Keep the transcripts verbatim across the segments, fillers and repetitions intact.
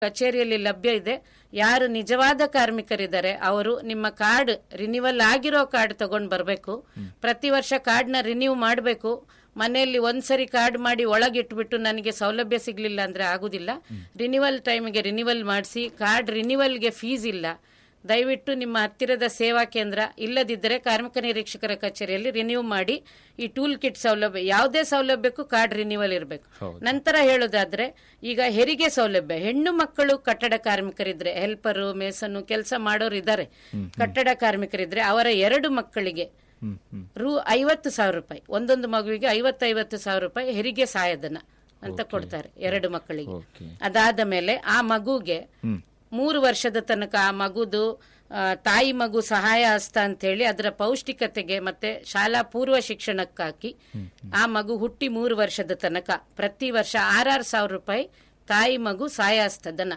ಕಚೇರಿಯಲ್ಲಿ ಲಭ್ಯ ಇದೆ. ಯಾರು ನಿಜವಾದ ಕಾರ್ಮಿಕರಿದ್ದಾರೆ ಅವರು ನಿಮ್ಮ ಕಾರ್ಡ್ ರಿನ್ಯೂವಲ್ ಆಗಿರೋ ಕಾರ್ಡ್ ತಗೊಂಡ್ ಬರಬೇಕು. ಪ್ರತಿ ವರ್ಷ ಕಾರ್ಡ್ ನ ರಿನ್ಯೂ ಮಾಡಬೇಕು. ಮನೆಯಲ್ಲಿ ಒಂದ್ಸರಿ ಕಾರ್ಡ್ ಮಾಡಿ ಒಳಗಿಟ್ಬಿಟ್ಟು ನನಗೆ ಸೌಲಭ್ಯ ಸಿಗ್ಲಿಲ್ಲ ಅಂದ್ರೆ ಆಗುದಿಲ್ಲ. ರಿನ್ಯೂವಲ್ ಟೈಮ್ಗೆ ರಿನ್ಯೂವಲ್ ಮಾಡಿಸಿ. ಕಾರ್ಡ್ ರಿನ್ಯೂವಲ್ಗೆ ಫೀಸ್ ಇಲ್ಲ. ದಯವಿಟ್ಟು ನಿಮ್ಮ ಹತ್ತಿರದ ಸೇವಾ ಕೇಂದ್ರ ಇಲ್ಲದಿದ್ದರೆ ಕಾರ್ಮಿಕ ನಿರೀಕ್ಷಕರ ಕಚೇರಿಯಲ್ಲಿ ರಿನ್ಯೂ ಮಾಡಿ. ಈ ಟೂಲ್ ಕಿಟ್ ಸೌಲಭ್ಯ ಯಾವುದೇ ಸೌಲಭ್ಯಕ್ಕೂ ಕಾರ್ಡ್ ರಿನ್ಯೂವಲ್ ಇರಬೇಕು. ನಂತರ ಹೇಳೋದಾದ್ರೆ ಈಗ ಹೆರಿಗೆ ಸೌಲಭ್ಯ, ಹೆಣ್ಣು ಮಕ್ಕಳು ಕಟ್ಟಡ ಕಾರ್ಮಿಕರಿದ್ರೆ, ಹೆಲ್ಪರು ಮೇಸನ್ನು ಕೆಲಸ ಮಾಡೋರು ಇದ್ದಾರೆ, ಕಟ್ಟಡ ಕಾರ್ಮಿಕರಿದ್ರೆ ಅವರ ಎರಡು ಮಕ್ಕಳಿಗೆ ರು ಐವತ್ತು ಸಾವಿರ ರೂಪಾಯಿ ಒಂದೊಂದು ಮಗುವಿಗೆ ಐವತ್ತೈವತ್ತು ಸಾವಿರ ರೂಪಾಯಿ ಹೆರಿಗೆ ಸಹಾಯಧನ ಅಂತ ಕೊಡ್ತಾರೆ ಎರಡು ಮಕ್ಕಳಿಗೆ. ಅದಾದ ಮೇಲೆ ಆ ಮಗುಗೆ ಮೂರು ವರ್ಷದ ತನಕ ಆ ಮಗುದು ತಾಯಿ ಮಗು ಸಹಾಯ ಹಸ್ತ ಅಂತ ಹೇಳಿ ಅದರ ಪೌಷ್ಟಿಕತೆಗೆ ಮತ್ತೆ ಶಾಲಾ ಪೂರ್ವ ಶಿಕ್ಷಣಕ್ಕಾಗಿ ಆ ಮಗು ಹುಟ್ಟಿ ಮೂರು ವರ್ಷದ ತನಕ ಪ್ರತಿ ವರ್ಷ ಆರಾರು ಸಾವಿರ ರೂಪಾಯಿ ತಾಯಿ ಮಗು ಸಹಾಯ ಹಸ್ತದನ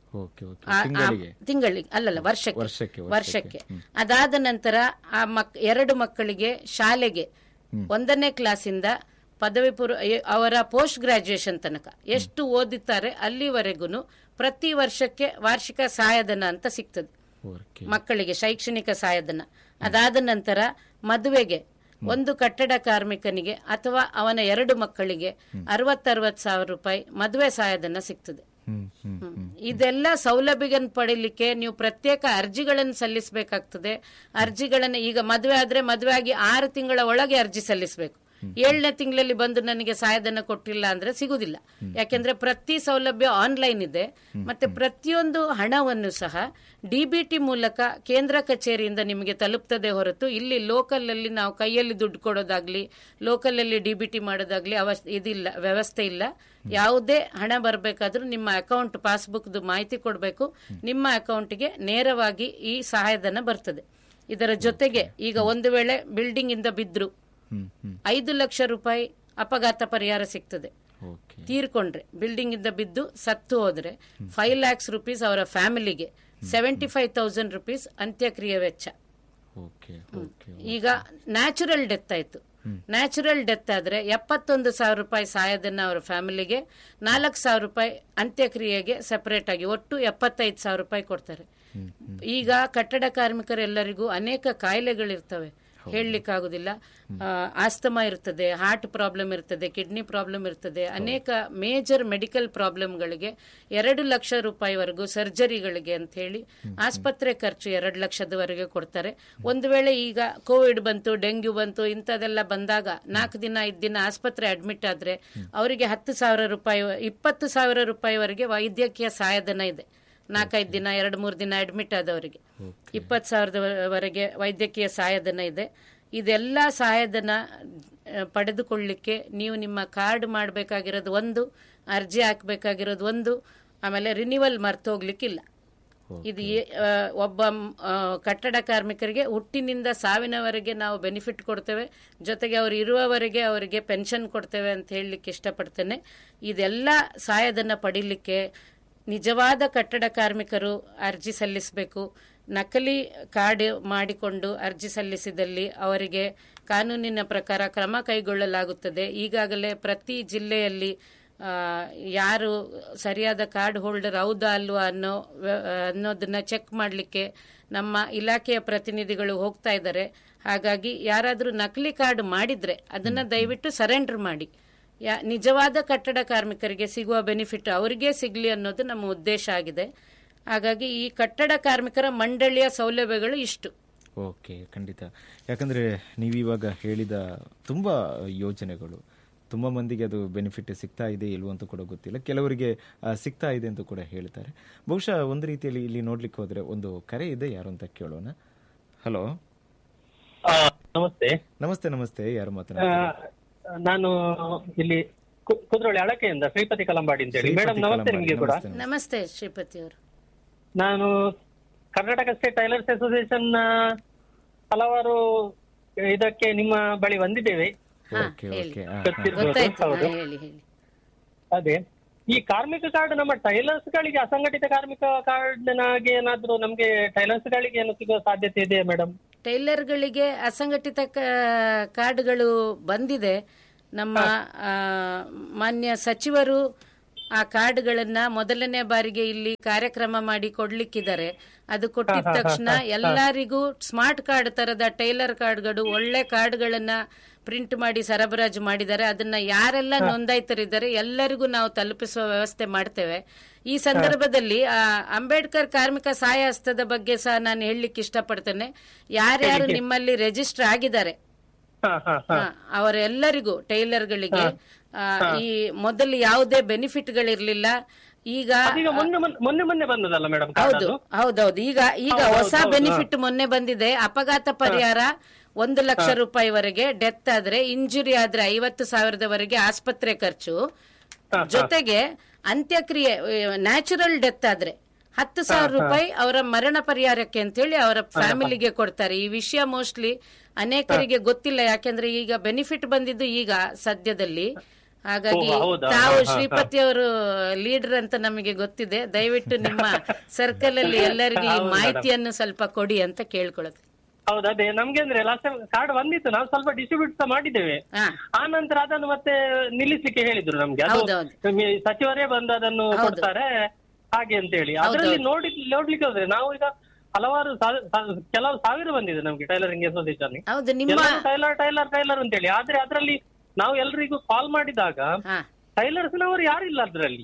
ತಿಂಗಳಿಗೆ ಅಲ್ಲಲ್ಲ ವರ್ಷಕ್ಕೆ ವರ್ಷಕ್ಕೆ ಅದಾದ ನಂತರ ಆ ಮಕ್ ಎರಡು ಮಕ್ಕಳಿಗೆ ಶಾಲೆಗೆ ಒಂದನೇ ಕ್ಲಾಸಿಂದ ಪದವಿ ಪೂರ್ವ ಅವರ ಪೋಸ್ಟ್ ಗ್ರಾಜುಯೇಷನ್ ತನಕ ಎಷ್ಟು ಓದುತ್ತಾರೆ ಅಲ್ಲಿವರೆಗೂ ಪ್ರತಿ ವರ್ಷಕ್ಕೆ ವಾರ್ಷಿಕ ಸಹಾಯಧನ ಅಂತ ಸಿಗ್ತದೆ ಮಕ್ಕಳಿಗೆ, ಶೈಕ್ಷಣಿಕ ಸಹಾಯಧನ. ಅದಾದ ನಂತರ ಮದುವೆಗೆ ಒಂದು ಕಟ್ಟಡ ಕಾರ್ಮಿಕನಿಗೆ ಅಥವಾ ಅವನ ಎರಡು ಮಕ್ಕಳಿಗೆ ಅರವತ್ತರವತ್ತು ಸಾವಿರ ರೂಪಾಯಿ ಮದುವೆ ಸಹಾಯಧನ ಸಿಗ್ತದೆ. ಇದೆಲ್ಲ ಸೌಲಭ್ಯಗಳನ್ನು ಪಡೀಲಿಕ್ಕೆ ನೀವು ಪ್ರತ್ಯೇಕ ಅರ್ಜಿಗಳನ್ನು ಸಲ್ಲಿಸಬೇಕಾಗ್ತದೆ. ಅರ್ಜಿಗಳನ್ನು ಈಗ ಮದುವೆ ಆದ್ರೆ ಮದುವೆ ಆಗಿ ಆರು ತಿಂಗಳ ಒಳಗೆ ಅರ್ಜಿ ಸಲ್ಲಿಸಬೇಕು. ಏಳನೇ ತಿಂಗಳಲ್ಲಿ ಬಂದು ನನಗೆ ಸಹಾಯಧನ ಕೊಟ್ಟಿಲ್ಲ ಅಂದ್ರೆ ಸಿಗುದಿಲ್ಲ. ಯಾಕೆಂದ್ರೆ ಪ್ರತಿ ಸೌಲಭ್ಯ ಆನ್ಲೈನ್ ಇದೆ. ಮತ್ತೆ ಪ್ರತಿಯೊಂದು ಹಣವನ್ನು ಸಹ ಡಿಬಿಟಿ ಮೂಲಕ ಕೇಂದ್ರ ಕಚೇರಿಯಿಂದ ನಿಮಗೆ ತಲುಪ್ತದೆ ಹೊರತು ಇಲ್ಲಿ ಲೋಕಲ್ ಅಲ್ಲಿ ನಾವು ಕೈಯಲ್ಲಿ ದುಡ್ಡು ಕೊಡೋದಾಗ್ಲಿ ಲೋಕಲ್ ಅಲ್ಲಿ ಡಿಬಿಟಿ ಮಾಡೋದಾಗ್ಲಿ ಅವಸ್ ಇದಿಲ್ಲ, ವ್ಯವಸ್ಥೆ ಇಲ್ಲ. ಯಾವುದೇ ಹಣ ಬರಬೇಕಾದ್ರೂ ನಿಮ್ಮ ಅಕೌಂಟ್ ಪಾಸ್ಬುಕ್ ಮಾಹಿತಿ ಕೊಡಬೇಕು. ನಿಮ್ಮ ಅಕೌಂಟ್ಗೆ ನೇರವಾಗಿ ಈ ಸಹಾಯಧನ ಬರ್ತದೆ. ಇದರ ಜೊತೆಗೆ ಈಗ ಒಂದು ವೇಳೆ ಬಿಲ್ಡಿಂಗ್ ಇಂದ ಬಿದ್ರು ಐದು ಲಕ್ಷ ರೂಪಾಯಿ ಅಪಘಾತ ಪರಿಹಾರ ಸಿಗ್ತದೆ. ತೀರ್ಕೊಂಡ್ರೆ ಬಿಲ್ಡಿಂಗ್ ಇಂದ ಬಿದ್ದು ಸತ್ತು ಹೋದ್ರೆ ಫೈವ್ ಲ್ಯಾಕ್ಸ್ ರುಪೀಸ್ ಅವರ ಫ್ಯಾಮಿಲಿಗೆ, ಸೆವೆಂಟಿ ಫೈವ್ ತೌಸಂಡ್ ರುಪೀಸ್ ಅಂತ್ಯಕ್ರಿಯೆ ವೆಚ್ಚ. ಈಗ ನ್ಯಾಚುರಲ್ ಡೆತ್ ಆಯ್ತು. ನ್ಯಾಚುರಲ್ ಡೆತ್ ಆದ್ರೆ ಎಪ್ಪತ್ತೊಂದು ಸಾವಿರ ರೂಪಾಯಿ ಸಹಾಯಧನ ಅವರ ಫ್ಯಾಮಿಲಿಗೆ, ನಾಲ್ಕು ಸಾವಿರ ರೂಪಾಯಿ ಅಂತ್ಯಕ್ರಿಯೆಗೆ ಸೆಪರೇಟ್ ಆಗಿ ಒಟ್ಟು ಎಪ್ಪತ್ತೈದು ಸಾವಿರ ರೂಪಾಯಿ ಕೊಡ್ತಾರೆ. ಈಗ ಕಟ್ಟಡ ಕಾರ್ಮಿಕರೆಲ್ಲರಿಗೂ ಅನೇಕ ಕಾಯಿಲೆಗಳಿರ್ತವೆ, ಹೇಳಲಿಕ್ಕಾಗುದಿಲ್ಲ. ಆಸ್ತಮಾ ಇರ್ತದೆ, ಹಾರ್ಟ್ ಪ್ರಾಬ್ಲಮ್ ಇರ್ತದೆ, ಕಿಡ್ನಿ ಪ್ರಾಬ್ಲಮ್ ಇರ್ತದೆ, ಅನೇಕ ಮೇಜರ್ ಮೆಡಿಕಲ್ ಪ್ರಾಬ್ಲಮ್ಗಳಿಗೆ ಎರಡು ಲಕ್ಷ ರೂಪಾಯಿವರೆಗೂ ಸರ್ಜರಿಗಳಿಗೆ ಅಂತ ಹೇಳಿ ಆಸ್ಪತ್ರೆ ಖರ್ಚು ಎರಡು ಲಕ್ಷದವರೆಗೆ ಕೊಡ್ತಾರೆ. ಒಂದು ವೇಳೆ ಈಗ ಕೋವಿಡ್ ಬಂತು, ಡೆಂಗ್ಯೂ ಬಂತು, ಇಂಥದೆಲ್ಲ ಬಂದಾಗ ನಾಲ್ಕು ದಿನ ಐದು ದಿನ ಆಸ್ಪತ್ರೆ ಅಡ್ಮಿಟ್ ಆದ್ರೆ ಅವರಿಗೆ ಹತ್ತು ಸಾವಿರ ರೂಪಾಯಿ ಇಪ್ಪತ್ತು ಸಾವಿರ ರೂಪಾಯಿವರೆಗೆ ವೈದ್ಯಕೀಯ ಸಹಾಯಧನ ಇದೆ. ನಾಲ್ಕೈದು ದಿನ ಎರಡು ಮೂರು ದಿನ ಅಡ್ಮಿಟ್ ಆದವರಿಗೆ ಇಪ್ಪತ್ತು ಸಾವಿರದವರೆಗೆ ವೈದ್ಯಕೀಯ ಸಹಾಯಧನ ಇದೆ. ಇದೆಲ್ಲ ಸಹಾಯಧನ ಪಡೆದುಕೊಳ್ಳಿಕ್ಕೆ ನೀವು ನಿಮ್ಮ ಕಾರ್ಡ್ ಮಾಡಬೇಕಾಗಿರೋದು ಒಂದು, ಅರ್ಜಿ ಹಾಕಬೇಕಾಗಿರೋದು ಒಂದು, ಆಮೇಲೆ ರಿನ್ಯೂವಲ್ ಮರ್ತು ಹೋಗ್ಲಿಕ್ಕಿಲ್ಲ. ಇದು ಒಬ್ಬ ಕಟ್ಟಡ ಕಾರ್ಮಿಕರಿಗೆ ಹುಟ್ಟಿನಿಂದ ಸಾವಿನವರೆಗೆ ನಾವು ಬೆನಿಫಿಟ್ ಕೊಡ್ತೇವೆ. ಜೊತೆಗೆ ಅವರು ಇರುವವರೆಗೆ ಅವರಿಗೆ ಪೆನ್ಷನ್ ಕೊಡ್ತೇವೆ ಅಂತ ಹೇಳಲಿಕ್ಕೆ ಇಷ್ಟಪಡ್ತೇನೆ. ಇದೆಲ್ಲ ಸಹಾಯಧನ ಪಡೀಲಿಕ್ಕೆ ನಿಜವಾದ ಕಟ್ಟಡ ಕಾರ್ಮಿಕರು ಅರ್ಜಿ ಸಲ್ಲಿಸಬೇಕು. ನಕಲಿ ಕಾರ್ಡ್ ಮಾಡಿಕೊಂಡು ಅರ್ಜಿ ಸಲ್ಲಿಸಿದಲ್ಲಿ ಅವರಿಗೆ ಕಾನೂನಿನ ಪ್ರಕಾರ ಕ್ರಮ ಕೈಗೊಳ್ಳಲಾಗುತ್ತದೆ. ಈಗಾಗಲೇ ಪ್ರತಿ ಜಿಲ್ಲೆಯಲ್ಲಿ ಯಾರು ಸರಿಯಾದ ಕಾರ್ಡ್ ಹೋಲ್ಡರ್ ಹೌದಾ ಅಲ್ವಾ ಅನ್ನೋ ಅನ್ನೋದನ್ನ ಚೆಕ್ ಮಾಡಲಿಕ್ಕೆ ನಮ್ಮ ಇಲಾಖೆಯ ಪ್ರತಿನಿಧಿಗಳು ಹೋಗ್ತಾ ಇದ್ದಾರೆ. ಹಾಗಾಗಿ ಯಾರಾದರೂ ನಕಲಿ ಕಾರ್ಡ್ ಮಾಡಿದ್ರೆ ಅದನ್ನ ದಯವಿಟ್ಟು ಸರೆಂಡರ್ ಮಾಡಿ. ಯಾ ನಿಜವಾದ ಕಟ್ಟಡ ಕಾರ್ಮಿಕರಿಗೆ ಸಿಗುವ ಬೆನಿಫಿಟ್ ಅವರಿಗೆ ಸಿಗ್ಲಿ ಅನ್ನೋದು ನಮ್ಮ ಉದ್ದೇಶ ಆಗಿದೆ. ಹಾಗಾಗಿ ಈ ಕಟ್ಟಡ ಕಾರ್ಮಿಕರ ಮಂಡಳಿಯ ಸೌಲಭ್ಯಗಳು ಇಷ್ಟು. ಓಕೆ, ಖಂಡಿತ. ಯಾಕಂದ್ರೆ ನೀವಿವಾಗ ಹೇಳಿದ ತುಂಬಾ ಯೋಜನೆಗಳು ತುಂಬಾ ಮಂದಿಗೆ ಅದು ಬೆನಿಫಿಟ್ ಸಿಗ್ತಾ ಇದೆ ಇಲ್ವೋ ಅಂತ ಕೂಡ ಗೊತ್ತಿಲ್ಲ, ಕೆಲವರಿಗೆ ಸಿಗ್ತಾ ಇದೆ ಅಂತ ಕೂಡ ಹೇಳ್ತಾರೆ. ಬಹುಶಃ ಒಂದು ರೀತಿಯಲ್ಲಿ ಇಲ್ಲಿ ನೋಡ್ಲಿಕ್ಕೆ ಹೋದ್ರೆ ಒಂದು ಕರೆ ಇದೆ, ಯಾರು ಅಂತ ಕೇಳೋಣ. ಹಲೋ, ನಮಸ್ತೆ. ನಮಸ್ತೆ ನಮಸ್ತೆ ಯಾರು ಮಾತನಾಡ್ತಾರೆ? ನಾನು ಇಲ್ಲಿ ಕುದ್ರೋಳಿ ಅಳಕೆಯಿಂದ ಶ್ರೀಪತಿ ಕಲಂಬಾಡಿ ಅಂತ ಹೇಳಿ. ಮೇಡಮ್ ನಮಸ್ತೆ. ನಿಮಗೆ ಕೂಡ ನಮಸ್ತೆ ಶ್ರೀಪತಿ ಅವರು. ನಾನು ಕರ್ನಾಟಕ ಸ್ಟೇಟ್ ಟೈಲರ್ಸ್ ಅಸೋಸಿಯೇಷನ್ ಹಲವಾರು ಇದಕ್ಕೆ ನಿಮ್ಮ ಬಳಿ ಬಂದಿದ್ದೇವೆ. ಅದೇ ಈ ಕಾರ್ಮಿಕ ಕಾರ್ಡ್ ನಮ್ಮ ಟೈಲರ್ಸ್ ಗಳಿಗೆ, ಅಸಂಘಟಿತ ಕಾರ್ಮಿಕ ಕಾರ್ಡ್ ನಾಗೆ ಏನಾದ್ರು ನಮ್ಗೆ ಟೈಲರ್ಸ್ ಗಳಿಗೆ ಏನು ಸಿಗುವ ಸಾಧ್ಯತೆ ಇದೆಯಾ ಮೇಡಮ್? ಟೈಲರ್ ಗಳಿಗೆ ಅಸಂಘಟಿತ ಕಾರ್ಡ್ಗಳು ಬಂದಿದೆ. ನಮ್ಮ ಮಾನ್ಯ ಸಚಿವರು ಆ ಕಾರ್ಡ್ಗಳನ್ನ ಮೊದಲನೇ ಬಾರಿಗೆ ಇಲ್ಲಿ ಕಾರ್ಯಕ್ರಮ ಮಾಡಿ ಕೊಡ್ಲಿಕ್ಕಿದ್ದಾರೆ. ಅದು ಕೊಟ್ಟಿದ ತಕ್ಷಣ ಎಲ್ಲರಿಗೂ ಸ್ಮಾರ್ಟ್ ಕಾರ್ಡ್ ತರದ ಟೈಲರ್ ಕಾರ್ಡ್ಗಳು ಒಳ್ಳೆ ಕಾರ್ಡ್ಗಳನ್ನ ಪ್ರಿಂಟ್ ಮಾಡಿ ಸರಬರಾಜು ಮಾಡಿದ್ದಾರೆ. ಅದನ್ನ ಯಾರೆಲ್ಲ ನೋಂದಾಯಿತರಿದ್ದಾರೆ ಎಲ್ಲರಿಗೂ ನಾವು ತಲುಪಿಸುವ ವ್ಯವಸ್ಥೆ ಮಾಡ್ತೇವೆ. ಈ ಸಂದರ್ಭದಲ್ಲಿ ಅಂಬೇಡ್ಕರ್ ಕಾರ್ಮಿಕ ಸಹಾಯ ಹಸ್ತದ ಬಗ್ಗೆ ಸಹ ನಾನು ಹೇಳಲಿಕ್ಕೆ ಇಷ್ಟಪಡ್ತೇನೆ. ಯಾರ್ಯಾರು ನಿಮ್ಮಲ್ಲಿ ರಿಜಿಸ್ಟರ್ ಆಗಿದ್ದಾರೆ ಅವರೆಲ್ಲರಿಗೂ ಟೈಲರ್ಗಳಿಗೆ ಈ ಮೊದಲು ಯಾವುದೇ ಬೆನಿಫಿಟ್ ಗಳಿರ್ಲಿಲ್ಲ. ಈಗ ಮೊನ್ನೆ ಮೊನ್ನೆ ಬಂದದಲ್ಲ ಮೇಡಮ್? ಹೌದು ಹೌದೌದು. ಈಗ ಈಗ ಹೊಸ ಬೆನಿಫಿಟ್ ಮೊನ್ನೆ ಬಂದಿದೆ. ಅಪಘಾತ ಪರಿಹಾರ ಒಂದು ಲಕ್ಷ ರೂಪಾಯಿವರೆಗೆ, ಡೆತ್ ಆದ್ರೆ ಇಂಜುರಿ ಆದ್ರೆ ಐವತ್ತು ಸಾವಿರದವರೆಗೆ ಆಸ್ಪತ್ರೆ ಖರ್ಚು, ಜೊತೆಗೆ ಅಂತ್ಯಕ್ರಿಯೆ ನ್ಯಾಚುರಲ್ ಡೆತ್ ಆದ್ರೆ ಹತ್ತು ಸಾವಿರ ರೂಪಾಯಿ ಅವರ ಮರಣ ಪರಿಹಾರಕ್ಕೆ ಅಂತ ಹೇಳಿ ಅವರ ಫ್ಯಾಮಿಲಿಗೆ ಕೊಡ್ತಾರೆ. ಈ ವಿಷಯ ಮೋಸ್ಟ್ಲಿ ಅನೇಕರಿಗೆ ಗೊತ್ತಿಲ್ಲ, ಯಾಕೆಂದ್ರೆ ಈಗ ಬೆನಿಫಿಟ್ ಬಂದಿದ್ದು ಈಗ ಸದ್ಯದಲ್ಲಿ. ಹಾಗಾಗಿ ತಾವು ಶ್ರೀಪತಿ ಅವರು ಲೀಡರ್ ಅಂತ ನಮಗೆ ಗೊತ್ತಿದೆ. ದಯವಿಟ್ಟು ನಿಮ್ಮ ಸರ್ಕಲ್ ಅಲ್ಲಿ ಎಲ್ಲರಿಗೂ ಈ ಮಾಹಿತಿಯನ್ನು ಸ್ವಲ್ಪ ಕೊಡಿ ಅಂತ ಕೇಳ್ಕೊಳ್ಳುತ್ತೆ. ಹೌದು, ಅದೇ ನಮ್ಗೆ ಅಂದ್ರೆ ಲಾಸ್ಟ್ ಟೈಮ್ ಕಾರ್ಡ್ ಬಂದಿತ್ತು, ನಾವು ಸ್ವಲ್ಪ ಡಿಸ್ಟ್ರಿಬ್ಯೂಟ್ ಸಹ ಮಾಡಿದ್ದೇವೆ. ಆ ನಂತರ ಅದನ್ನು ಮತ್ತೆ ನಿಲ್ಲಿಸ್ಲಿಕ್ಕೆ ಹೇಳಿದ್ರು ನಮ್ಗೆ. ಅದು ಸಚಿವರೇ ಬಂದು ಅದನ್ನು ಕೊಡ್ತಾರೆ ಹಾಗೆ ಅಂತ ಹೇಳಿ. ಅದರಲ್ಲಿ ನೋಡಿ ನೋಡ್ಲಿಕ್ಕೆ ಹೋದ್ರೆ ನಾವು ಈಗ ಹಲವಾರು ಕೆಲವು ಸಾವಿರ ಬಂದಿದೆ ನಮ್ಗೆ tailoring association, tailor tailor tailor ಅಂತ ಹೇಳಿ. ಆದ್ರೆ ಅದರಲ್ಲಿ ನಾವು ಎಲ್ರಿಗೂ ಕಾಲ್ ಮಾಡಿದಾಗ ಟೈಲರ್ಸ್ ನವರು ಯಾರಿಲ್ಲ ಅದ್ರಲ್ಲಿ.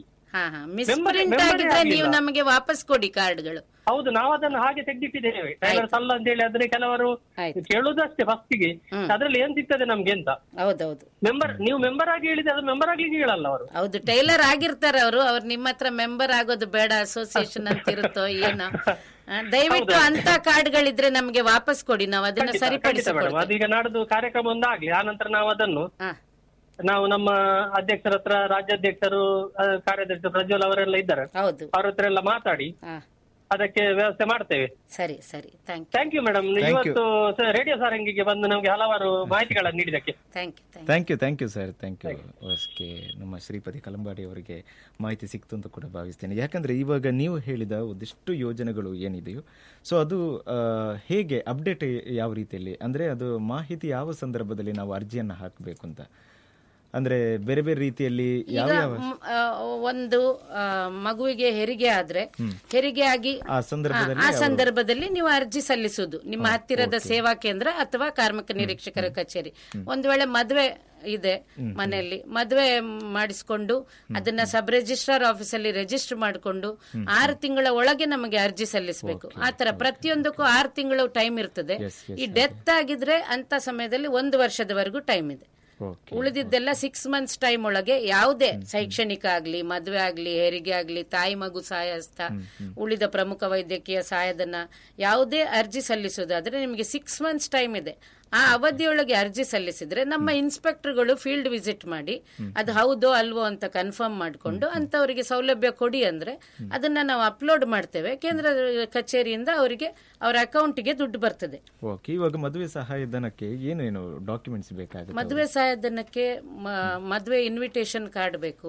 ನೀವು ನಮಗೆ ವಾಪಸ್ ಕೊಡಿ ಕಾರ್ಡ್ಗಳು. ಹೌದು, ನಾವು ಅದನ್ನು ಹಾಗೆ ತೆಗೆದಿಟ್ಟಿದ್ದೇವೆ. ಟೈಲರ್ಸ್ ಅಲ್ಲ ಅಂತ ಹೇಳಿ ಆದ್ರೆ ಕೆಲವರು ಕೇಳುದಷ್ಟೇ ಫಸ್ಟಿಗೆ, ಅದ್ರಲ್ಲಿ ಏನ್ ಸಿಗ್ತದೆ ನಮ್ಗೆ ಅಂತ. ಹೌದೌದು, ಮೆಂಬರ್ ನೀವು ಮೆಂಬರ್ ಆಗಿ ಹೇಳಿದ್ರೆ ಅದು ಮೆಂಬರ್ ಆಗ್ಲಿಕ್ಕೆ ಹೇಳಲ್ಲ ಅವರು. ಹೌದು, ಟೈಲರ್ ಆಗಿರ್ತಾರೆ ಅವರು. ಅವ್ರು ನಿಮ್ಮ ಹತ್ರ ಮೆಂಬರ್ ಆಗೋದು ಬೇಡ, ಅಸೋಸಿಯೇಷನ್ ಅಂತ ಇರುತ್ತೋ ಏನೋ. ದಯವಿಟ್ಟು ಅಂತ ಕಾರ್ಡ್ಗಳಿದ್ರೆ ನಮ್ಗೆ ವಾಪಸ್ ಕೊಡಿ, ನಾವು ಅದನ್ನ ಸರಿಪಡಿಸಬಹುದು. ಅದೀಗ ನಾಡ್ದು ಕಾರ್ಯಕ್ರಮ ಒಂದಾಗ್ಲಿ, ಆ ನಂತರ ನಾವು ಅದನ್ನು ನಾವು ನಮ್ಮ ಅಧ್ಯಕ್ಷರ ಹತ್ರ, ರಾಜ್ಯಾಧ್ಯಕ್ಷರು, ಕಾರ್ಯಾಧ್ಯಕ್ಷರು ಪ್ರಜ್ವಲ್ ಅವರೆಲ್ಲ ಇದ್ದಾರೆ, ಅವ್ರ ಹತ್ರ ಎಲ್ಲ ಮಾತಾಡಿ ಅದಕ್ಕೆ ವ್ಯವಸ್ಥೆ ಮಾಡ್ತೇವೆ. ಸರಿ ಸರಿ, ಥ್ಯಾಂಕ್ ಯು ಮೇಡಮ್. ಇವತ್ತು ರೇಡಿಯೋ ಸಾರಂಗಿಗೆ ಬಂದು ನಮಗೆ ಹಲವಾರು ಮಾಹಿತಿಗಳನ್ನು ನೀಡಿದಕ್ಕೆ thank you thank you sir, thank you. Okay, ನಮ್ಮ ಶ್ರೀಪತಿ ಕಲಂಬಾಡಿ ಅವರಿಗೆ ಮಾಹಿತಿ ಸಿಕ್ತು ಅಂತ ಕೂಡ ಭಾವಿಸ್ತೇನೆ. ಯಾಕಂದ್ರೆ ಇವಾಗ ನೀವು ಹೇಳಿದ ಒಂದಿಷ್ಟು ಯೋಜನೆಗಳು ಏನಿದೆಯೋ, ಸೊ ಅದು ಹೇಗೆ ಅಪ್ಡೇಟ್ ಯಾವ ರೀತಿಯಲ್ಲಿ, ಅಂದ್ರೆ ಅದು ಮಾಹಿತಿ ಯಾವ ಸಂದರ್ಭದಲ್ಲಿ ನಾವು ಅರ್ಜಿಯನ್ನು ಹಾಕಬೇಕು ಅಂತ, ಅಂದ್ರೆ ಬೇರೆ ಬೇರೆ ರೀತಿಯಲ್ಲಿ ಯಾವ ಯಾವ ಒಂದು ಮಗುವಿಗೆ ಹೆರಿಗೆ ಆದ್ರೆ ಹೆರಿಗೆ ಆಗಿ ಆ ಸಂದರ್ಭದಲ್ಲಿ ಆ ಸಂದರ್ಭದಲ್ಲಿ ನೀವು ಅರ್ಜಿ ಸಲ್ಲಿಸುವುದು ನಿಮ್ಮ ಹತ್ತಿರದ ಸೇವಾ ಕೇಂದ್ರ ಅಥವಾ ಕಾರ್ಮಿಕ ನಿರೀಕ್ಷಕರ ಕಚೇರಿ. ಒಂದು ವೇಳೆ ಮದುವೆ ಇದೆ ಮನೆಯಲ್ಲಿ, ಮದುವೆ ಮಾಡಿಸ್ಕೊಂಡು ಅದನ್ನ ಸಬ್ ರಿಜಿಸ್ಟ್ರಾರ್ ಆಫೀಸಲ್ಲಿ ರಿಜಿಸ್ಟರ್ ಮಾಡಿಕೊಂಡು ಆರು ತಿಂಗಳ ಒಳಗೆ ನಮಗೆ ಅರ್ಜಿ ಸಲ್ಲಿಸಬೇಕು. ಆತರ ಪ್ರತಿಯೊಂದಕ್ಕೂ ಆರು ತಿಂಗಳು ಟೈಮ್ ಇರ್ತದೆ. ಈ ಡೆತ್ ಆಗಿದ್ರೆ ಅಂತ ಸಮಯದಲ್ಲಿ ಒಂದು ವರ್ಷದವರೆಗೂ ಟೈಮ್ ಇದೆ. ಉಳಿದಿದ್ದೆಲ್ಲ ಸಿಕ್ಸ್ ಮಂತ್ಸ್ ಟೈಮ್ ಒಳಗೆ ಯಾವುದೇ ಶೈಕ್ಷಣಿಕ ಆಗ್ಲಿ, ಮದುವೆ ಆಗ್ಲಿ, ಹೆರಿಗೆ ಆಗ್ಲಿ, ತಾಯಿ ಮಗು ಸಹಾಯಹಸ್ತ, ಉಳಿದ ಪ್ರಮುಖ ವೈದ್ಯಕೀಯ ಸಹಾಯಧನ ಯಾವುದೇ ಅರ್ಜಿ ಸಲ್ಲಿಸೋದಾದ್ರೆ ನಿಮಗೆ ಸಿಕ್ಸ್ ಮಂತ್ಸ್ ಟೈಮ್ ಇದೆ. ಆ ಅವಧಿಯೊಳಗೆ ಅರ್ಜಿ ಸಲ್ಲಿಸಿದ್ರೆ ನಮ್ಮ ಇನ್ಸ್ಪೆಕ್ಟರ್ಗಳು ಫೀಲ್ಡ್ ವಿಸಿಟ್ ಮಾಡಿ ಅದು ಹೌದೋ ಅಲ್ವೋ ಅಂತ ಕನ್ಫರ್ಮ್ ಮಾಡಿಕೊಂಡು ಅಂತವರಿಗೆ ಸೌಲಭ್ಯ ಕೊಡಿ ಅಂದ್ರೆ ಅದನ್ನ ನಾವು ಅಪ್ಲೋಡ್ ಮಾಡ್ತೇವೆ. ಕೇಂದ್ರ ಕಚೇರಿಯಿಂದ ಅವರಿಗೆ ಅವರ ಅಕೌಂಟ್ಗೆ ದುಡ್ಡು ಬರ್ತದೆ. ಇವಾಗ ಮದುವೆ ಸಹಾಯಧನಕ್ಕೆ ಏನೇನು ಡಾಕ್ಯುಮೆಂಟ್ಸ್ ಬೇಕಾಗುತ್ತೆ? ಮದುವೆ ಸಹಾಯಧನಕ್ಕೆ ಮದುವೆ ಇನ್ವಿಟೇಷನ್ ಕಾರ್ಡ್ ಬೇಕು,